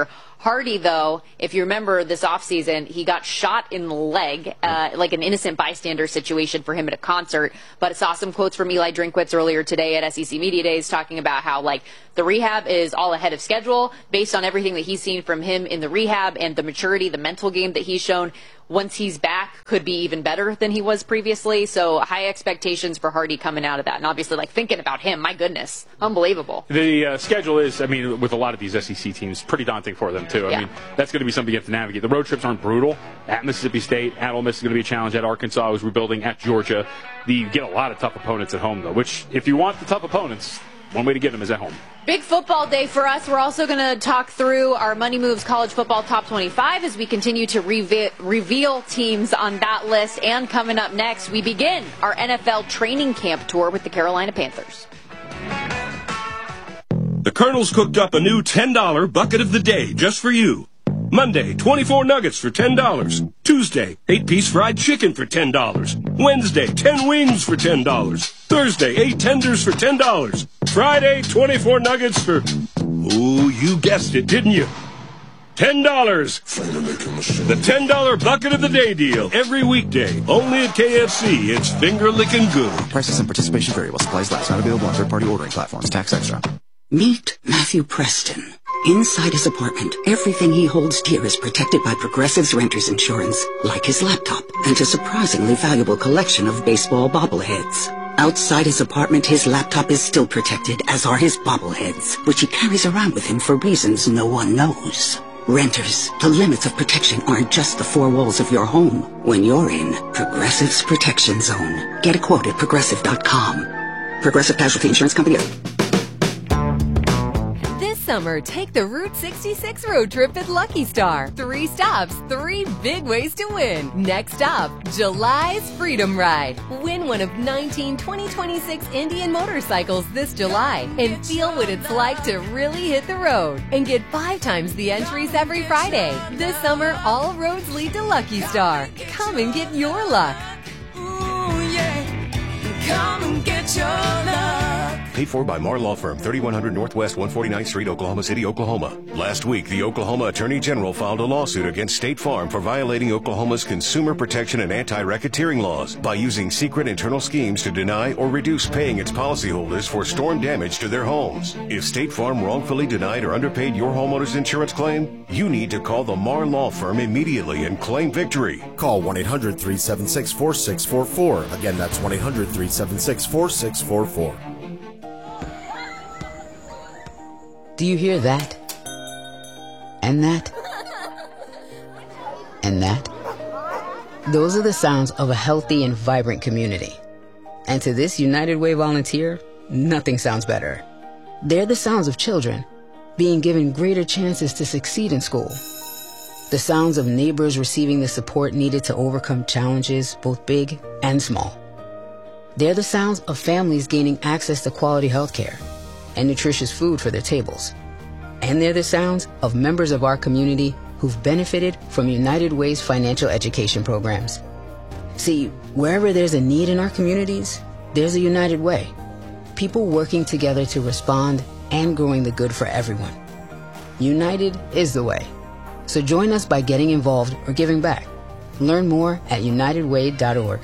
Speaker 1: Hardy, though, if you remember this offseason, he got shot in the leg, uh, like an innocent bystander situation for him at a concert. But I saw some quotes from Eli Drinkwitz earlier today at S E C Media Days talking about how, like, the rehab is all ahead of schedule based on everything that he's seen from him in the rehab and the maturity, the mental game that he's shown. Once he's back, could be even better than he was previously. So high expectations for Hardy coming out of that. And obviously, like, thinking about him, my goodness, unbelievable.
Speaker 2: The uh, schedule is, I mean, with a lot of these S E C teams, pretty daunting for them, too. I
Speaker 1: Yeah.
Speaker 2: mean, that's going to be something you have to navigate. The road trips aren't brutal. At Mississippi State, at Ole Miss is going to be a challenge. At Arkansas, who's rebuilding. At Georgia, the, you get a lot of tough opponents at home, though, which, if you want the tough opponents, one way to get them is at home.
Speaker 1: Big football day for us. We're also going to talk through our Money Moves College Football Top twenty-five as we continue to reve- reveal teams on that list. And coming up next, we begin our N F L training camp tour with the Carolina Panthers.
Speaker 3: The Colonel's cooked up a new ten dollar bucket of the day just for you. Monday, twenty-four nuggets for ten dollars. Tuesday, eight-piece fried chicken for ten dollars. Wednesday, ten wings for ten dollars. Thursday, eight tenders for ten dollars. Friday, twenty-four nuggets for... Ooh, you guessed it, didn't you? ten dollars. The ten dollar bucket of the day deal. Every weekday. Only at K F C. It's finger-licking good.
Speaker 4: Prices and participation vary while supplies last. Not available on third-party ordering platforms. Tax extra.
Speaker 5: Meet Matthew Preston. Inside his apartment, everything he holds dear is protected by Progressive's Renter's Insurance, like his laptop and a surprisingly valuable collection of baseball bobbleheads. Outside his apartment, his laptop is still protected, as are his bobbleheads, which he carries around with him for reasons no one knows. Renters, the limits of protection aren't just the four walls of your home. When you're in Progressive's Protection Zone, get a quote at progressive dot com. Progressive Casualty Insurance Company.
Speaker 6: This summer, take the Route sixty-six road trip at Lucky Star. Three stops, three big ways to win. Next up, July's Freedom Ride. Win one of nineteen twenty twenty-six Indian motorcycles this July and feel what it's like to really hit the road. And get five times the entries every Friday. This summer, all roads lead to Lucky Star. Come and get your luck.
Speaker 23: Ooh, yeah. Come and get your luck.
Speaker 7: Paid for by Marr Law Firm, thirty-one hundred Northwest one forty-ninth Street, Oklahoma City, Oklahoma. Last week, the Oklahoma Attorney General filed a lawsuit against State Farm for violating Oklahoma's consumer protection and anti-racketeering laws by using secret internal schemes to deny or reduce paying its policyholders for storm damage to their homes. If State Farm wrongfully denied or underpaid your homeowner's insurance claim, you need to call the Marr Law Firm immediately and claim victory.
Speaker 8: Call one eight hundred three seven six four six four four. Again, that's one eight hundred three seven six four six four four.
Speaker 9: Do you hear that? And that? And that? Those are the sounds of a healthy and vibrant community. And to this United Way volunteer, nothing sounds better. They're the sounds of children being given greater chances to succeed in school. The sounds of neighbors receiving the support needed to overcome challenges, both big and small. They're the sounds of families gaining access to quality health care and nutritious food for their tables. And they're the sounds of members of our community who've benefited from United Way's financial education programs. See, wherever there's a need in our communities, there's a United Way. People working together to respond and growing the good for everyone. United is the way. So join us by getting involved or giving back. Learn more at united way dot org.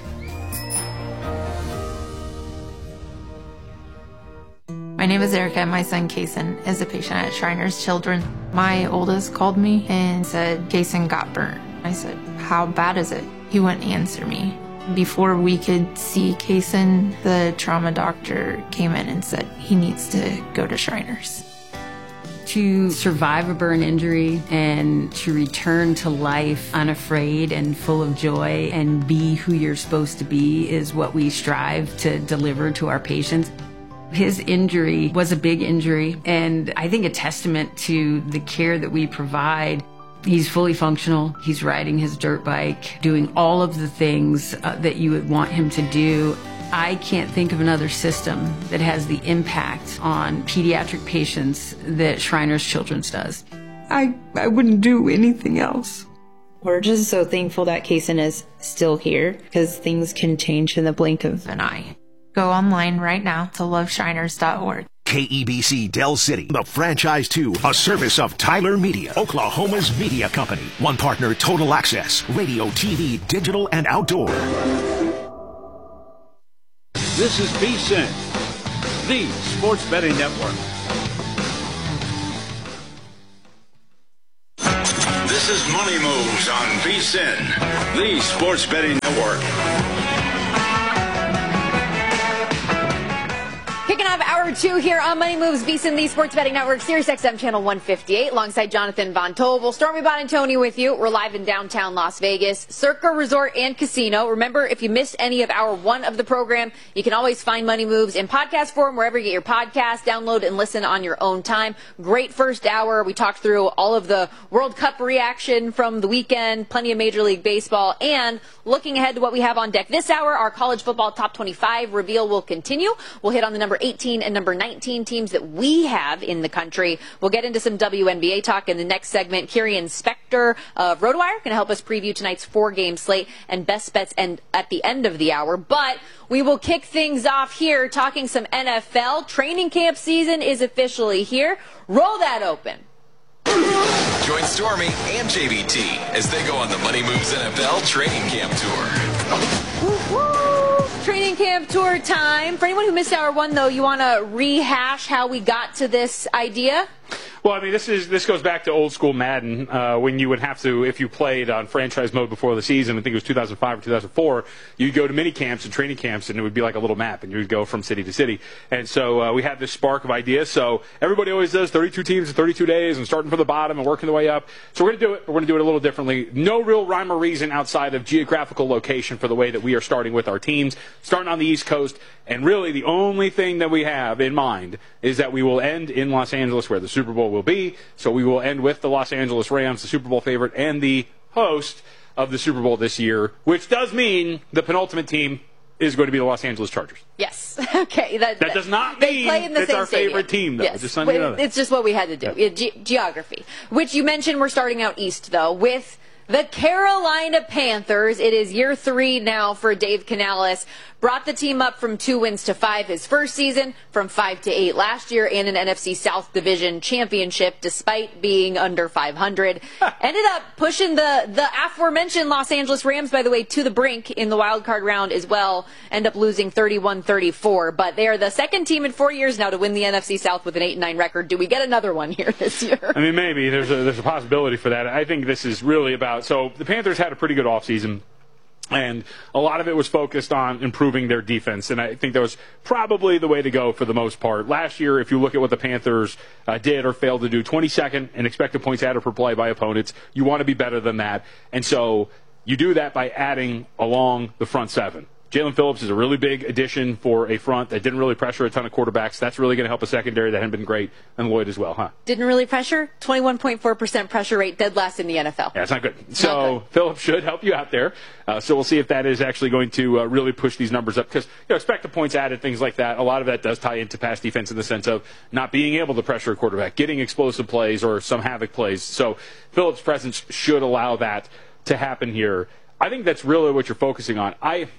Speaker 10: My name is Erica, and my son, Kason, is a patient at Shriners Children. My oldest called me and said, Kason got burnt. I said, how bad is it? He wouldn't answer me. Before we could see Kason, the trauma doctor came in and said he needs to go to Shriners.
Speaker 11: To survive a burn injury and to return to life unafraid and full of joy and be who you're supposed to be is what we strive to deliver to our patients. His injury was a big injury, and I think a testament to the care that we provide. He's fully functional. He's riding his dirt bike, doing all of the things uh, that you would want him to do. I can't think of another system that has the impact on pediatric patients that Shriners Children's does.
Speaker 10: I, I wouldn't do anything else. We're just so thankful that Kason is still here, because things can change in the blink of an eye. Go online right now to love shriners dot org.
Speaker 12: K E B C Del City, the franchise two, a service of Tyler Media, Oklahoma's media company. One partner, Total Access, radio, T V, digital, and outdoor.
Speaker 18: This is V S I N, the Sports Betting Network. This is Money Moves on V S I N, the Sports Betting Network.
Speaker 1: Kicking off hour two here on Money Moves, V S I N, the Sports Betting Network, Sirius X M Channel one fifty-eight, alongside Jonathan Von Tobel, Stormy Bonantoni with you. We're live in downtown Las Vegas, Circa Resort and Casino. Remember, if you missed any of hour one of the program, you can always find Money Moves in podcast form, wherever you get your podcast. Download and listen on your own time. Great first hour. We talked through all of the World Cup reaction from the weekend, plenty of Major League Baseball, and looking ahead to what we have on deck this hour, our college football top twenty-five reveal will continue. We'll hit on the number eighteen and number nineteen teams that we have in the country. We'll get into some W N B A talk in the next segment. Kirian Spector of RotoWire going to help us preview tonight's four-game slate and best bets and at the end of the hour. But we will kick things off here talking some N F L. Training camp season is officially here. Roll that open.
Speaker 13: Join Stormy and J B T as they go on the Money Moves N F L training camp tour.
Speaker 1: Woo-hoo. Training camp tour time. For anyone who missed hour one, though, you want to rehash how we got to this idea?
Speaker 2: Well, I mean, this is this goes back to old school Madden, uh, when you would have to, if you played on franchise mode before the season, I think it was two thousand five or two thousand four, you'd go to mini camps and training camps, and it would be like a little map, and you would go from city to city. And so uh, we had this spark of ideas. So everybody always does thirty-two teams in thirty-two days and starting from the bottom and working the way up. So we're going to do it. We're going to do it a little differently. No real rhyme or reason outside of geographical location for the way that we are starting with our teams, starting on the East Coast. And really the only thing that we have in mind is that we will end in Los Angeles, where the Super Bowl will be. So we will end with the Los Angeles Rams, the Super Bowl favorite, and the host of the Super Bowl this year, which does mean the penultimate team is going to be the Los Angeles Chargers.
Speaker 1: Yes. Okay. That,
Speaker 2: that does not
Speaker 1: they
Speaker 2: mean
Speaker 1: play in the
Speaker 2: it's
Speaker 1: same
Speaker 2: our
Speaker 1: stadium.
Speaker 2: favorite team, though.
Speaker 1: Yes.
Speaker 2: Just letting you know that.
Speaker 1: It's just what we had to do.
Speaker 2: Yeah.
Speaker 1: Ge- geography. Which you mentioned we're starting out east, though, with the Carolina Panthers. It is year three now for Dave Canales. Brought the team up from two wins to five his first season, from five to eight last year, and an N F C South Division championship, despite being under five hundred. Ended up pushing the, the aforementioned Los Angeles Rams, by the way, to the brink in the wild card round as well. End up losing thirty-one thirty-four. But they are the second team in four years now to win the N F C South with an eight and nine record. Do we get another one here this year?
Speaker 2: I mean, maybe. There's a, there's a possibility for that. I think this is really about... So the Panthers had a pretty good offseason. And a lot of it was focused on improving their defense, and I think that was probably the way to go for the most part. Last year, if you look at what the Panthers uh, did or failed to do, twenty-second in expected points added per play by opponents, you want to be better than that. And so you do that by adding along the front seven. Jalen Phillips is a really big addition for a front that didn't really pressure a ton of quarterbacks. That's really going to help a secondary that hadn't been great, and Lloyd as well, huh?
Speaker 1: Didn't really pressure? twenty-one point four percent pressure rate, dead last in the N F L.
Speaker 2: Yeah, it's not good. So
Speaker 1: not good.
Speaker 2: Phillips should help you out there. Uh, so we'll see if that is actually going to uh, really push these numbers up, because you know, expected points added, things like that, a lot of that does tie into pass defense in the sense of not being able to pressure a quarterback, getting explosive plays or some havoc plays. So Phillips' presence should allow that to happen here. I think that's really what you're focusing on. I...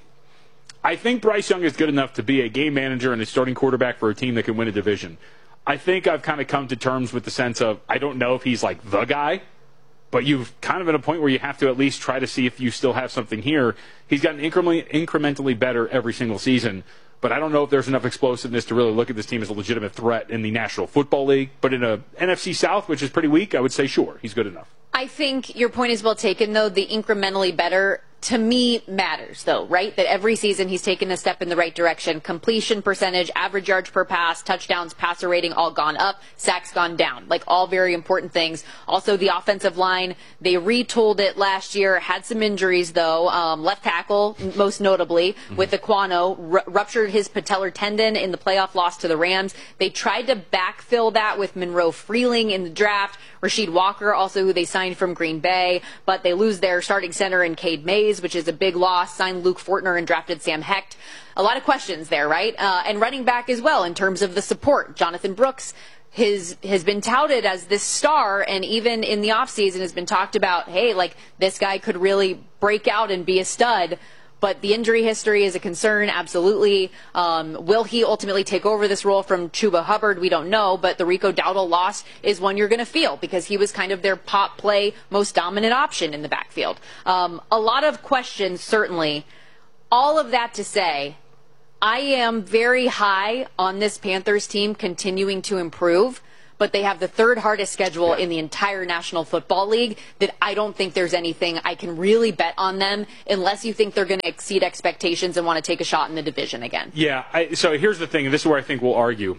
Speaker 2: I think Bryce Young is good enough to be a game manager and a starting quarterback for a team that can win a division. I think I've kind of come to terms with the sense of I don't know if he's like the guy, but you've kind of at a point where you have to at least try to see if you still have something here. He's gotten incrementally, incrementally better every single season, but I don't know if there's enough explosiveness to really look at this team as a legitimate threat in the National Football League. But in a N F C South, which is pretty weak, I would say sure, he's good enough.
Speaker 1: I think your point is well taken, though. The incrementally better, to me, matters, though, right? That every season he's taken a step in the right direction. Completion percentage, average yards per pass, touchdowns, passer rating, all gone up, sacks gone down. Like, all very important things. Also, the offensive line, they retooled it last year, had some injuries, though. Um, left tackle, most notably, mm-hmm. with Aquano, r- ruptured his patellar tendon in the playoff loss to the Rams. They tried to backfill that with Monroe Freeling in the draft. Rasheed Walker, also who they signed from Green Bay, but they lose their starting center in Cade Mays, which is a big loss, signed Luke Fortner and drafted Sam Hecht. A lot of questions there, right? Uh, and running back as well in terms of the support. Jonathan Brooks his, has been touted as this star, and even in the offseason has been talked about, hey, like, this guy could really break out and be a stud. But the injury history is a concern, absolutely. Um, will he ultimately take over this role from Chuba Hubbard? We don't know, but the Rico Dowdle loss is one you're going to feel because he was kind of their pop play, most dominant option in the backfield. Um, a lot of questions, certainly. All of that to say, I am very high on this Panthers team continuing to improve, but they have the third hardest schedule in the entire National Football League that I don't think there's anything I can really bet on them unless you think they're going to exceed expectations and want to take a shot in the division again.
Speaker 2: Yeah, I, so here's the thing, and this is where I think we'll argue.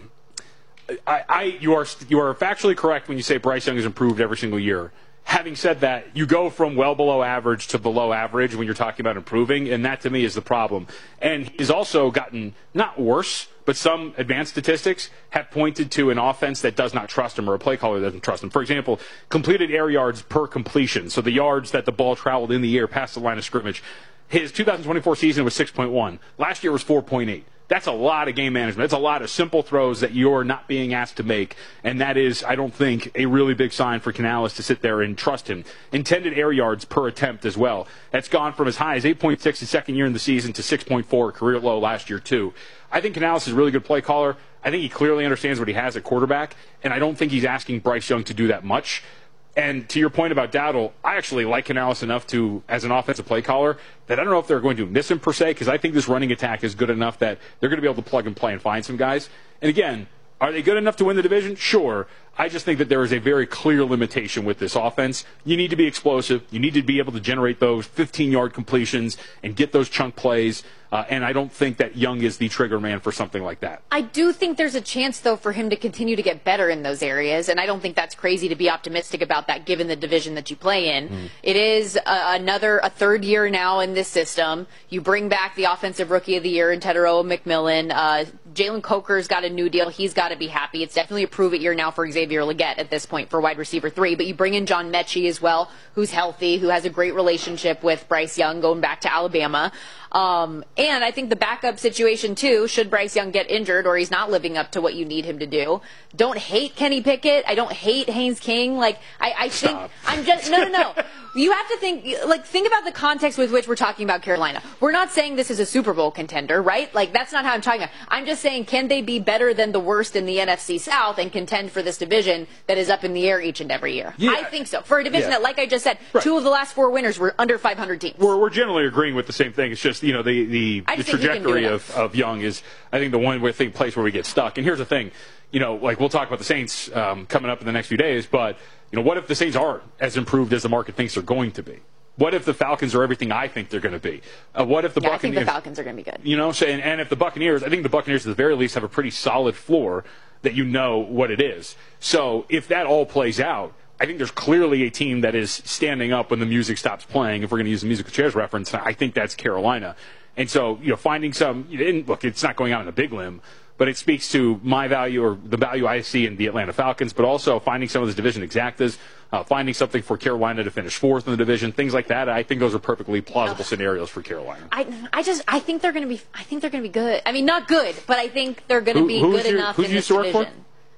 Speaker 2: I, I, you are you are factually correct when you say Bryce Young has improved every single year. Having said that, you go from well below average to below average when you're talking about improving, and that to me is the problem. And he's also gotten not worse, but some advanced statistics have pointed to an offense that does not trust him or a play caller that doesn't trust him. For example, completed air yards per completion, so the yards that the ball traveled in the air past the line of scrimmage. His two thousand twenty-four season was six point one. Last year was four point eight. That's a lot of game management. That's a lot of simple throws that you're not being asked to make. And that is, I don't think, a really big sign for Canales to sit there and trust him. Intended air yards per attempt as well. That's gone from as high as eight point six the second year in the season to six point four, career low last year too. I think Canales is a really good play caller. I think he clearly understands what he has at quarterback. And I don't think he's asking Bryce Young to do that much. And to your point about Dowdle, I actually like Canales enough to, as an offensive play caller, that I don't know if they're going to miss him per se, because I think this running attack is good enough that they're going to be able to plug and play and find some guys. And again, are they good enough to win the division? Sure. I just think that there is a very clear limitation with this offense. You need to be explosive. You need to be able to generate those fifteen-yard completions and get those chunk plays. Uh, and I don't think that Young is the trigger man for something like that.
Speaker 1: I do think there's a chance, though, for him to continue to get better in those areas, and I don't think that's crazy to be optimistic about that given the division that you play in. Mm. It is a, another, a third year now in this system. You bring back the Offensive Rookie of the Year in Teteroa McMillan. Uh, Jalen Coker's got a new deal. He's got to be happy. It's definitely a prove-it year now for Xavier Legette at this point for wide receiver three. But you bring in John Mechie as well, who's healthy, who has a great relationship with Bryce Young going back to Alabama. Um, and I think the backup situation, too, should Bryce Young get injured or he's not living up to what you need him to do. Don't hate Kenny Pickett. I don't hate Haynes King. Like, I, I think I'm just, no, no, no. You have to think, like, think about the context with which we're talking about Carolina. We're not saying this is a Super Bowl contender, right? Like, that's not how I'm talking about. I'm just saying, can they be better than the worst in the N F C South and contend for this division that is up in the air each and every year? Yeah. I think so. For a division yeah. that, like I just said, right. two of the last four winners were under five hundred teams.
Speaker 2: We're, we're generally agreeing with the same thing. It's just, you know, the, the, the trajectory of, of Young is, I think, the one where thing place where we get stuck. And here's the thing. You know, like, we'll talk about the Saints um, coming up in the next few days, but, you know, what if the Saints are as improved as the market thinks they're going to be? What if the Falcons are everything I think they're going to be? Uh, what if the
Speaker 1: yeah,
Speaker 2: Buccaneers...
Speaker 1: I think the Falcons are going to be good.
Speaker 2: You know, so, and, and if the Buccaneers... I think the Buccaneers, at the very least, have a pretty solid floor that you know what it is. So if that all plays out, I think there's clearly a team that is standing up when the music stops playing. If we're going to use the musical chairs reference, I think that's Carolina. And so, you know, finding some... And look, it's not going out on a big limb, but it speaks to my value or the value I see in the Atlanta Falcons, but also finding some of those division exactas, uh, finding something for Carolina to finish fourth in the division, things like that. I think those are perfectly plausible scenarios for Carolina.
Speaker 1: I, I just, I think they're going to be, I think they're going to be good. I mean, not good, but I think they're going to be
Speaker 2: who,
Speaker 1: good
Speaker 2: your,
Speaker 1: enough
Speaker 2: who
Speaker 1: in
Speaker 2: you
Speaker 1: this
Speaker 2: used to work
Speaker 1: division.
Speaker 2: For?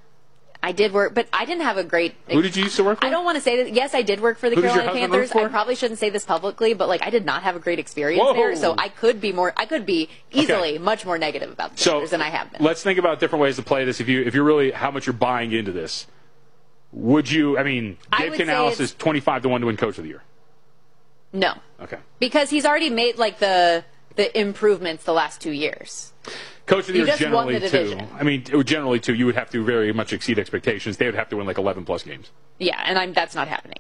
Speaker 1: I did work, but I didn't have a great.
Speaker 2: Who did you used to work for?
Speaker 1: I don't want to say that. Yes, I did work for the
Speaker 2: Who
Speaker 1: Carolina Panthers. I probably shouldn't say this publicly, but like I did not have a great experience
Speaker 2: Whoa.
Speaker 1: there, so I could be more. I could be easily
Speaker 2: okay.
Speaker 1: much more negative about the
Speaker 2: so,
Speaker 1: Panthers than I have been.
Speaker 2: Let's think about different ways to play this. If you, if you're really how much you're buying into this, would you? I mean, Dave Canales is twenty-five to one to win Coach of the Year.
Speaker 1: No.
Speaker 2: Okay.
Speaker 1: Because he's already made like the the improvements the last two years.
Speaker 2: Coach of the Year is generally two. I mean, generally two. You would have to very much exceed expectations. They would have to win like eleven plus games.
Speaker 1: Yeah, and I'm, that's not happening.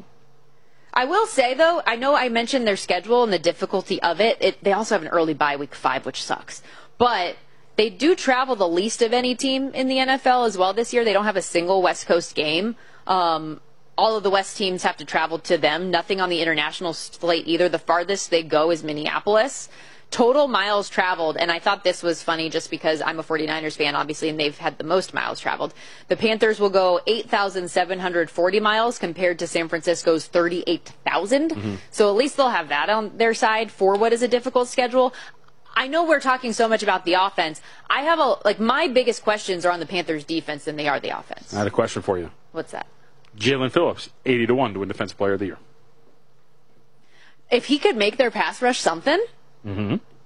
Speaker 1: I will say though, I know I mentioned their schedule and the difficulty of it. it they also have an early bye week five, which sucks. But they do travel the least of any team in the N F L as well this year. They don't have a single West Coast game. Um, all of the West teams have to travel to them. Nothing on the international slate either. The farthest they go is Minneapolis. Total miles traveled, and I thought this was funny just because I'm a 49ers fan, obviously, and they've had the most miles traveled. The Panthers will go eight thousand seven hundred forty miles compared to San Francisco's thirty-eight thousand. Mm-hmm. So at least they'll have that on their side for what is a difficult schedule. I know we're talking so much about the offense. I have a, like, my biggest questions are on the Panthers defense than they are the offense.
Speaker 2: I had a question for you.
Speaker 1: What's that?
Speaker 2: Jalen Phillips, eighty to one to win Defensive Player of the Year.
Speaker 1: If he could make their pass rush something...
Speaker 2: Mm-hmm.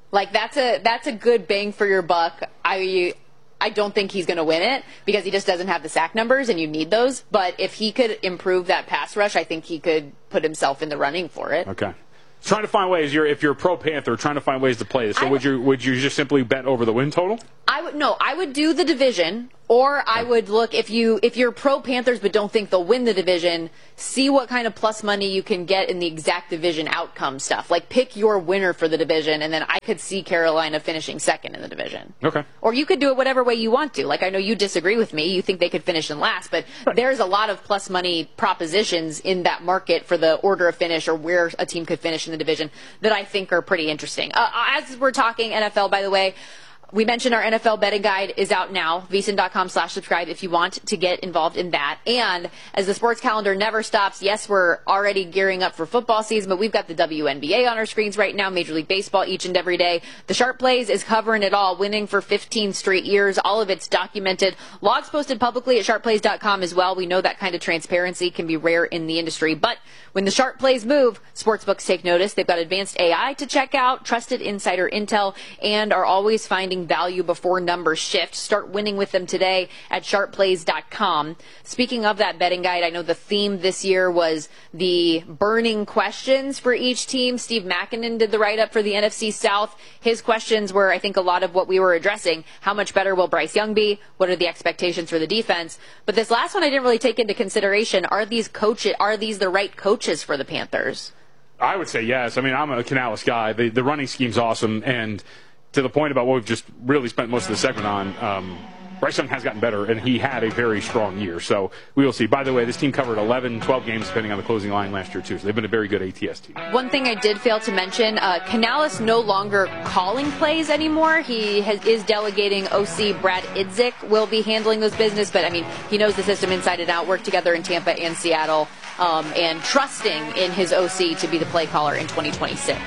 Speaker 1: Like that's a that's a good bang for your buck. I I don't think he's going to win it because he just doesn't have the sack numbers, and you need those. But if he could improve that pass rush, I think he could put himself in the running for it.
Speaker 2: Okay. Trying to find ways. You're if you're a pro Panther, trying to find ways to play this. So I, would you would you just simply bet over the win total?
Speaker 1: I would no. I would do the division, or I would look if you if you're pro Panthers but don't think they'll win the division. See what kind of plus money you can get in the exact division outcome stuff. Like pick your winner for the division, and then I could see Carolina finishing second in the division.
Speaker 2: Okay.
Speaker 1: Or you could do it whatever way you want to. Like I know you disagree with me. You think they could finish in last, but there's a lot of plus money propositions in that market for the order of finish or where a team could finish in the division that I think are pretty interesting. Uh, as we're talking N F L, by the way, we mentioned our N F L betting guide is out now, V S I N dot com slash subscribe if you want to get involved in that. And as the sports calendar never stops, yes, we're already gearing up for football season, but we've got the W N B A on our screens right now, Major League Baseball each and every day. The Sharp Plays is covering it all, winning for fifteen straight years. All of it's documented. Logs posted publicly at sharp plays dot com as well. We know that kind of transparency can be rare in the industry, but when the Sharp Plays move, sportsbooks take notice. They've got advanced A I to check out, trusted insider intel, and are always finding value before numbers shift. Start winning with them today at sharp plays dot com. Speaking of that betting guide, I know the theme this year was the burning questions for each team. Steve Makinen did the write-up for the N F C South. His questions were, I think, a lot of what we were addressing. How much better will Bryce Young be? What are the expectations for the defense? But this last one I didn't really take into consideration. Are these coaches, are these the right coaches for the Panthers?
Speaker 2: I would say yes. I mean, I'm a Canales guy. The, the running scheme's awesome, and to the point about what we've just really spent most of the segment on, um, Bryce Young has gotten better, and he had a very strong year. So we will see. By the way, this team covered eleven, twelve games, depending on the closing line last year, too. So they've been a very good A T S team.
Speaker 1: One thing I did fail to mention, uh, Canales no longer calling plays anymore. He has, is delegating O C Brad Idzik will be handling those business. But, I mean, he knows the system inside and out, worked together in Tampa and Seattle, um, and trusting in his O C to be the play caller in twenty twenty-six.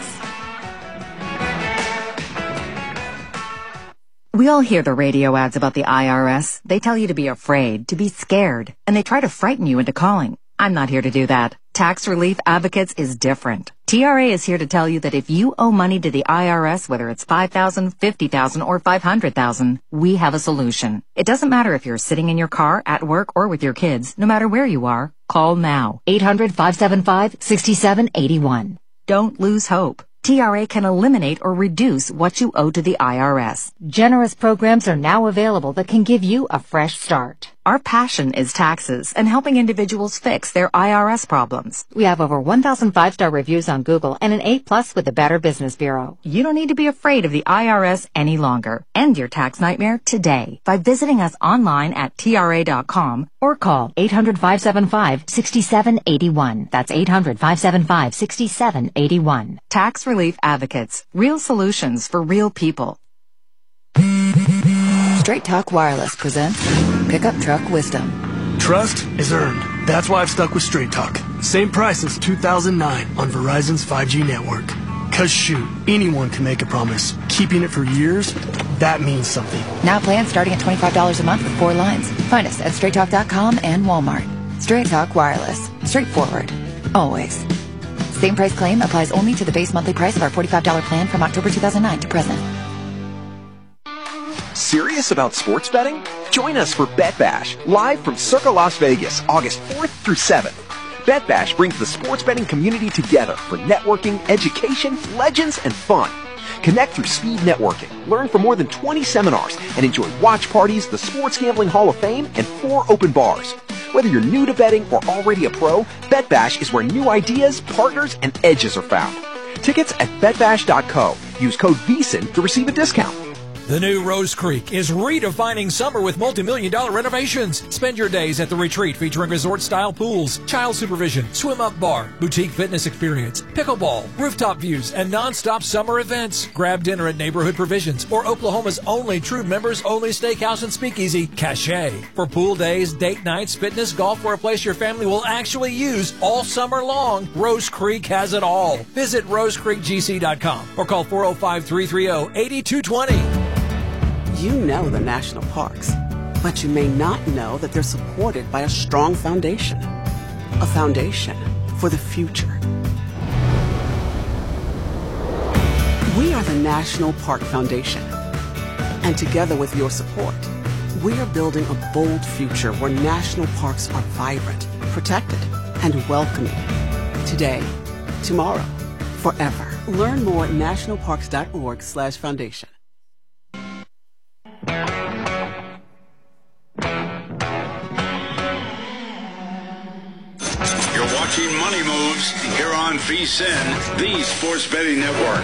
Speaker 14: We all hear the radio ads about the I R S. They tell you to be afraid, to be scared, and they try to frighten you into calling. I'm not here to do that. Tax Relief Advocates is different. T R A is here to tell you that if you owe money to the I R S, whether it's five thousand dollars, fifty thousand dollars, or five hundred thousand dollars, we have a solution. It doesn't matter if you're sitting in your car, at work, or with your kids. No matter where you are, call now. eight hundred, five seven five, six seven eight one. Don't lose hope. T R A can eliminate or reduce what you owe to the I R S. Generous programs are now available that can give you a fresh start. Our passion is taxes and helping individuals fix their I R S problems. We have over one thousand five-star reviews on Google and an A plus with the Better Business Bureau. You don't need to be afraid of the I R S any longer. End your tax nightmare today by visiting us online at T R A dot com or call eight hundred, five seven five, six seven eight one. That's eight hundred, five seven five, six seven eight one. Tax Relief Advocates. Real solutions for real people.
Speaker 15: Straight Talk Wireless presents Pickup Truck Wisdom.
Speaker 16: Trust is earned. That's why I've stuck with Straight Talk. Same price since two thousand nine on Verizon's five G network. Cause shoot, anyone can make a promise. Keeping it for years, that means something.
Speaker 15: Now plans starting at twenty-five dollars a month with four lines. Find us at straight talk dot com and Walmart. Straight Talk Wireless. Straightforward. Always. Same price claim applies only to the base monthly price of our forty-five dollars plan from October two thousand nine to present.
Speaker 17: Serious about sports betting? Join us for Bet Bash, live from Circa Las Vegas, August fourth through seventh. Bet Bash brings the sports betting community together for networking, education, legends, and fun. Connect through speed networking, learn from more than twenty seminars, and enjoy watch parties, the Sports Gambling Hall of Fame, and four open bars. Whether you're new to betting or already a pro, Bet Bash is where new ideas, partners, and edges are found. Tickets at bet bash dot co. Use code V S I N to receive a discount.
Speaker 19: The new Rose Creek is redefining summer with multi-million dollar renovations. Spend your days at the retreat featuring resort-style pools, child supervision, swim-up bar, boutique fitness experience, pickleball, rooftop views, and non-stop summer events. Grab dinner at Neighborhood Provisions or Oklahoma's only true members-only steakhouse and speakeasy, Cache. For pool days, date nights, fitness, golf, or a place your family will actually use all summer long, Rose Creek has it all. Visit rose creek g c dot com or call four oh five, three three oh, eight two two oh.
Speaker 20: You know the national parks, but you may not know that they're supported by a strong foundation. A foundation for the future. We are the National Park Foundation. And together with your support, we are building a bold future where national parks are vibrant, protected, and welcoming. Today, tomorrow, forever. Learn more at nationalparks.org slash foundation.
Speaker 18: You're watching Money Moves here on V S I N, the Sports Betting Network.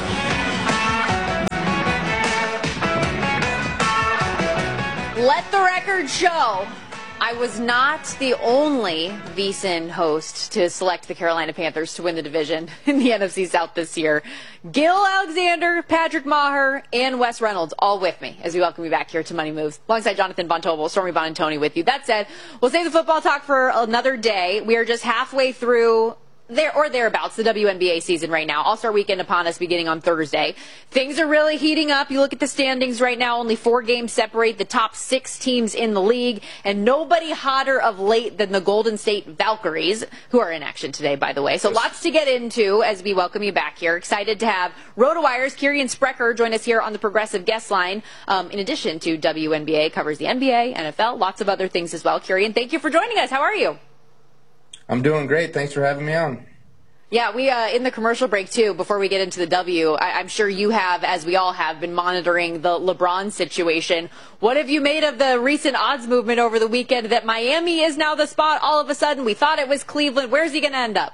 Speaker 1: Let the record show I was not the only V S I N host to select the Carolina Panthers to win the division in the N F C South this year. Gil Alexander, Patrick Maher, and Wes Reynolds all with me as we welcome you back here to Money Moves alongside Jonathan Von Tobel, Stormy Bonantoni with you. That said, we'll save the football talk for another day. We are just halfway through there or thereabouts the W N B A season right now. All-Star weekend upon us beginning on Thursday. Things are really heating up. You look at the standings right now, only four games separate the top six teams in the league, and nobody hotter of late than the Golden State Valkyries, who are in action today, by the way. So lots to get into as we welcome you back here. Excited to have RotoWire's Kieran Sprecher join us here on the Progressive Guest Line. Um, in addition to W N B A, covers the N B A, N F L, lots of other things as well. Kieran, thank you for joining us. How are you?
Speaker 3: I'm doing great. Thanks for having me on.
Speaker 1: Yeah, we, uh, in the commercial break, too, before we get into the W, I- I'm sure you have, as we all have, been monitoring the LeBron situation. What have you made of the recent odds movement over the weekend that Miami is now the spot all of a sudden? We thought it was Cleveland. Where's he going to end up?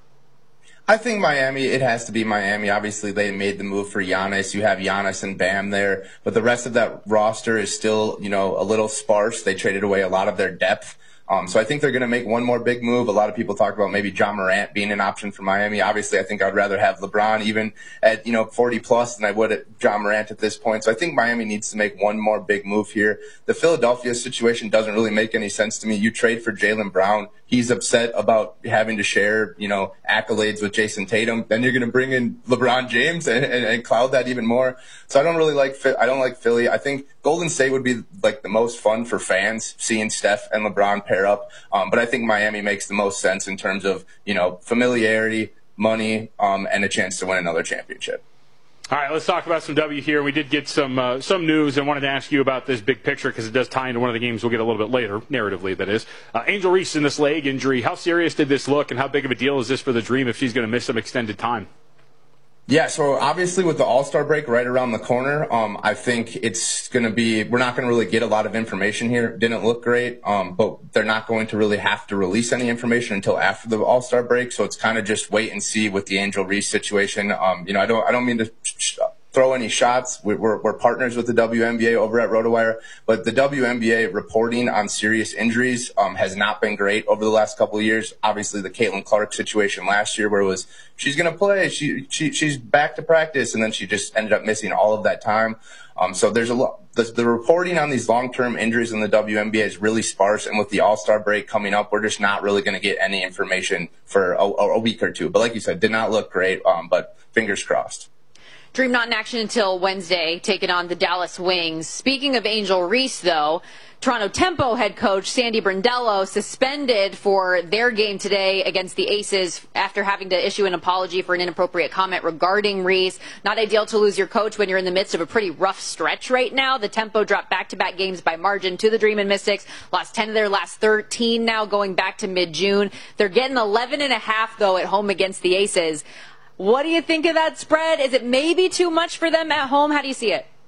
Speaker 3: I think Miami, it has to be Miami. Obviously, they made the move for Giannis. You have Giannis and Bam there. But the rest of that roster is still, you know, a little sparse. They traded away a lot of their depth. Um, so I think they're going to make one more big move. A lot of people talk about maybe Ja Morant being an option for Miami. Obviously, I think I'd rather have LeBron even at, you know, forty plus than I would at Ja Morant at this point. So I think Miami needs to make one more big move here. The Philadelphia situation doesn't really make any sense to me. You trade for Jaylen Brown. He's upset about having to share, you know, accolades with Jason Tatum. Then you're going to bring in LeBron James and, and, and cloud that even more. So I don't really like, I don't like Philly. I think Golden State would be like the most fun for fans, seeing Steph and LeBron pair up. Um, but I think Miami makes the most sense in terms of, you know, familiarity, money, um, and a chance to win another championship.
Speaker 2: All right, let's talk about some W here. We did get some uh, some news and wanted to ask you about this big picture because it does tie into one of the games we'll get a little bit later, narratively, that is. Uh, Angel Reese in this leg injury. How serious did this look, and how big of a deal is this for the Dream if she's going to miss some extended time?
Speaker 3: Yeah, so obviously with the All-Star break right around the corner, um, I think it's going to be, we're not going to really get a lot of information here. Didn't look great, um, but they're not going to really have to release any information until after the All-Star break. So it's kind of just wait and see with the Angel Reese situation. Um, you know, I don't, I don't mean to sh- throw any shots. We're, we're, we're partners with the W N B A over at RotoWire, but the W N B A reporting on serious injuries um, has not been great over the last couple of years. Obviously, the Caitlin Clark situation last year, where it was she's going to play, she, she she's back to practice, and then she just ended up missing all of that time. Um, so there's a lot. The, the reporting on these long-term injuries in the W N B A is really sparse, and with the All-Star break coming up, we're just not really going to get any information for a, a week or two. But like you said, did not look great, um, but fingers crossed.
Speaker 1: Dream not in action until Wednesday, taking on the Dallas Wings. Speaking of Angel Reese, though, Toronto Tempo head coach Sandy Brondello suspended for their game today against the Aces after having to issue an apology for an inappropriate comment regarding Reese. Not ideal to lose your coach when you're in the midst of a pretty rough stretch right now. The Tempo dropped back-to-back games by margin to the Dream and Mystics. Lost ten of their last thirteen now going back to mid-June. They're getting eleven and a half, though, at home against the Aces. What do you think of that spread? Is it maybe too much for them at home? How do you see it?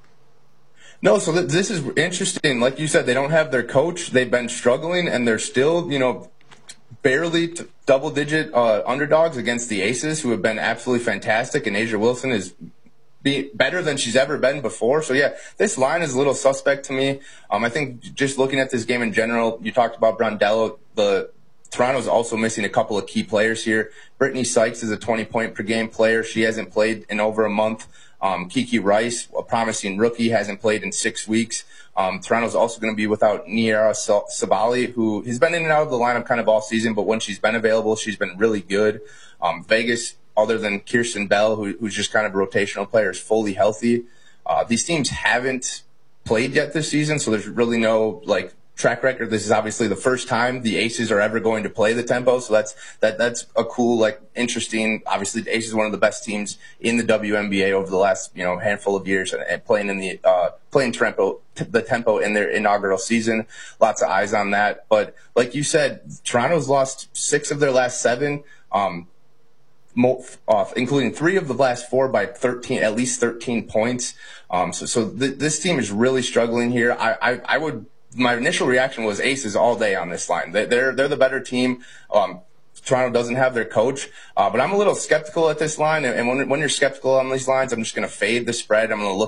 Speaker 3: No, so th- this is interesting. Like you said, they don't have their coach. They've been struggling, and they're still, you know, barely t- double-digit uh, underdogs against the Aces, who have been absolutely fantastic, and A'ja Wilson is be better than she's ever been before. So, yeah, this line is a little suspect to me. Um, I think just looking at this game in general, you talked about Brondello, the Toronto's also missing a couple of key players here. Brittany Sykes is a twenty-point-per-game player. She hasn't played in over a month. Um, Kiki Rice, a promising rookie, hasn't played in six weeks. Um, Toronto's also going to be without Niera Sabali, who has been in and out of the lineup kind of all season, but when she's been available, she's been really good. Um, Vegas, other than Kirsten Bell, who, who's just kind of a rotational player, is fully healthy. Uh, these teams haven't played yet this season, so there's really no, like, track record. This is obviously the first time the Aces are ever going to play the Tempo, so that's that that's a cool, like, interesting. Obviously, the Aces are one of the best teams in the W N B A over the last, you know, handful of years, and, and playing in the uh, playing Tempo, the Tempo in their inaugural season. Lots of eyes on that. But like you said, Toronto's lost six of their last seven. Um, Off, including three of the last four by thirteen, at least thirteen points. Um, so, so th- this team is really struggling here. I, I, I would. My initial reaction was Aces all day on this line. They, they're they're the better team. Um, Toronto doesn't have their coach, uh, but I'm a little skeptical at this line. And when when you're skeptical on these lines, I'm just going to fade the spread. I'm going to look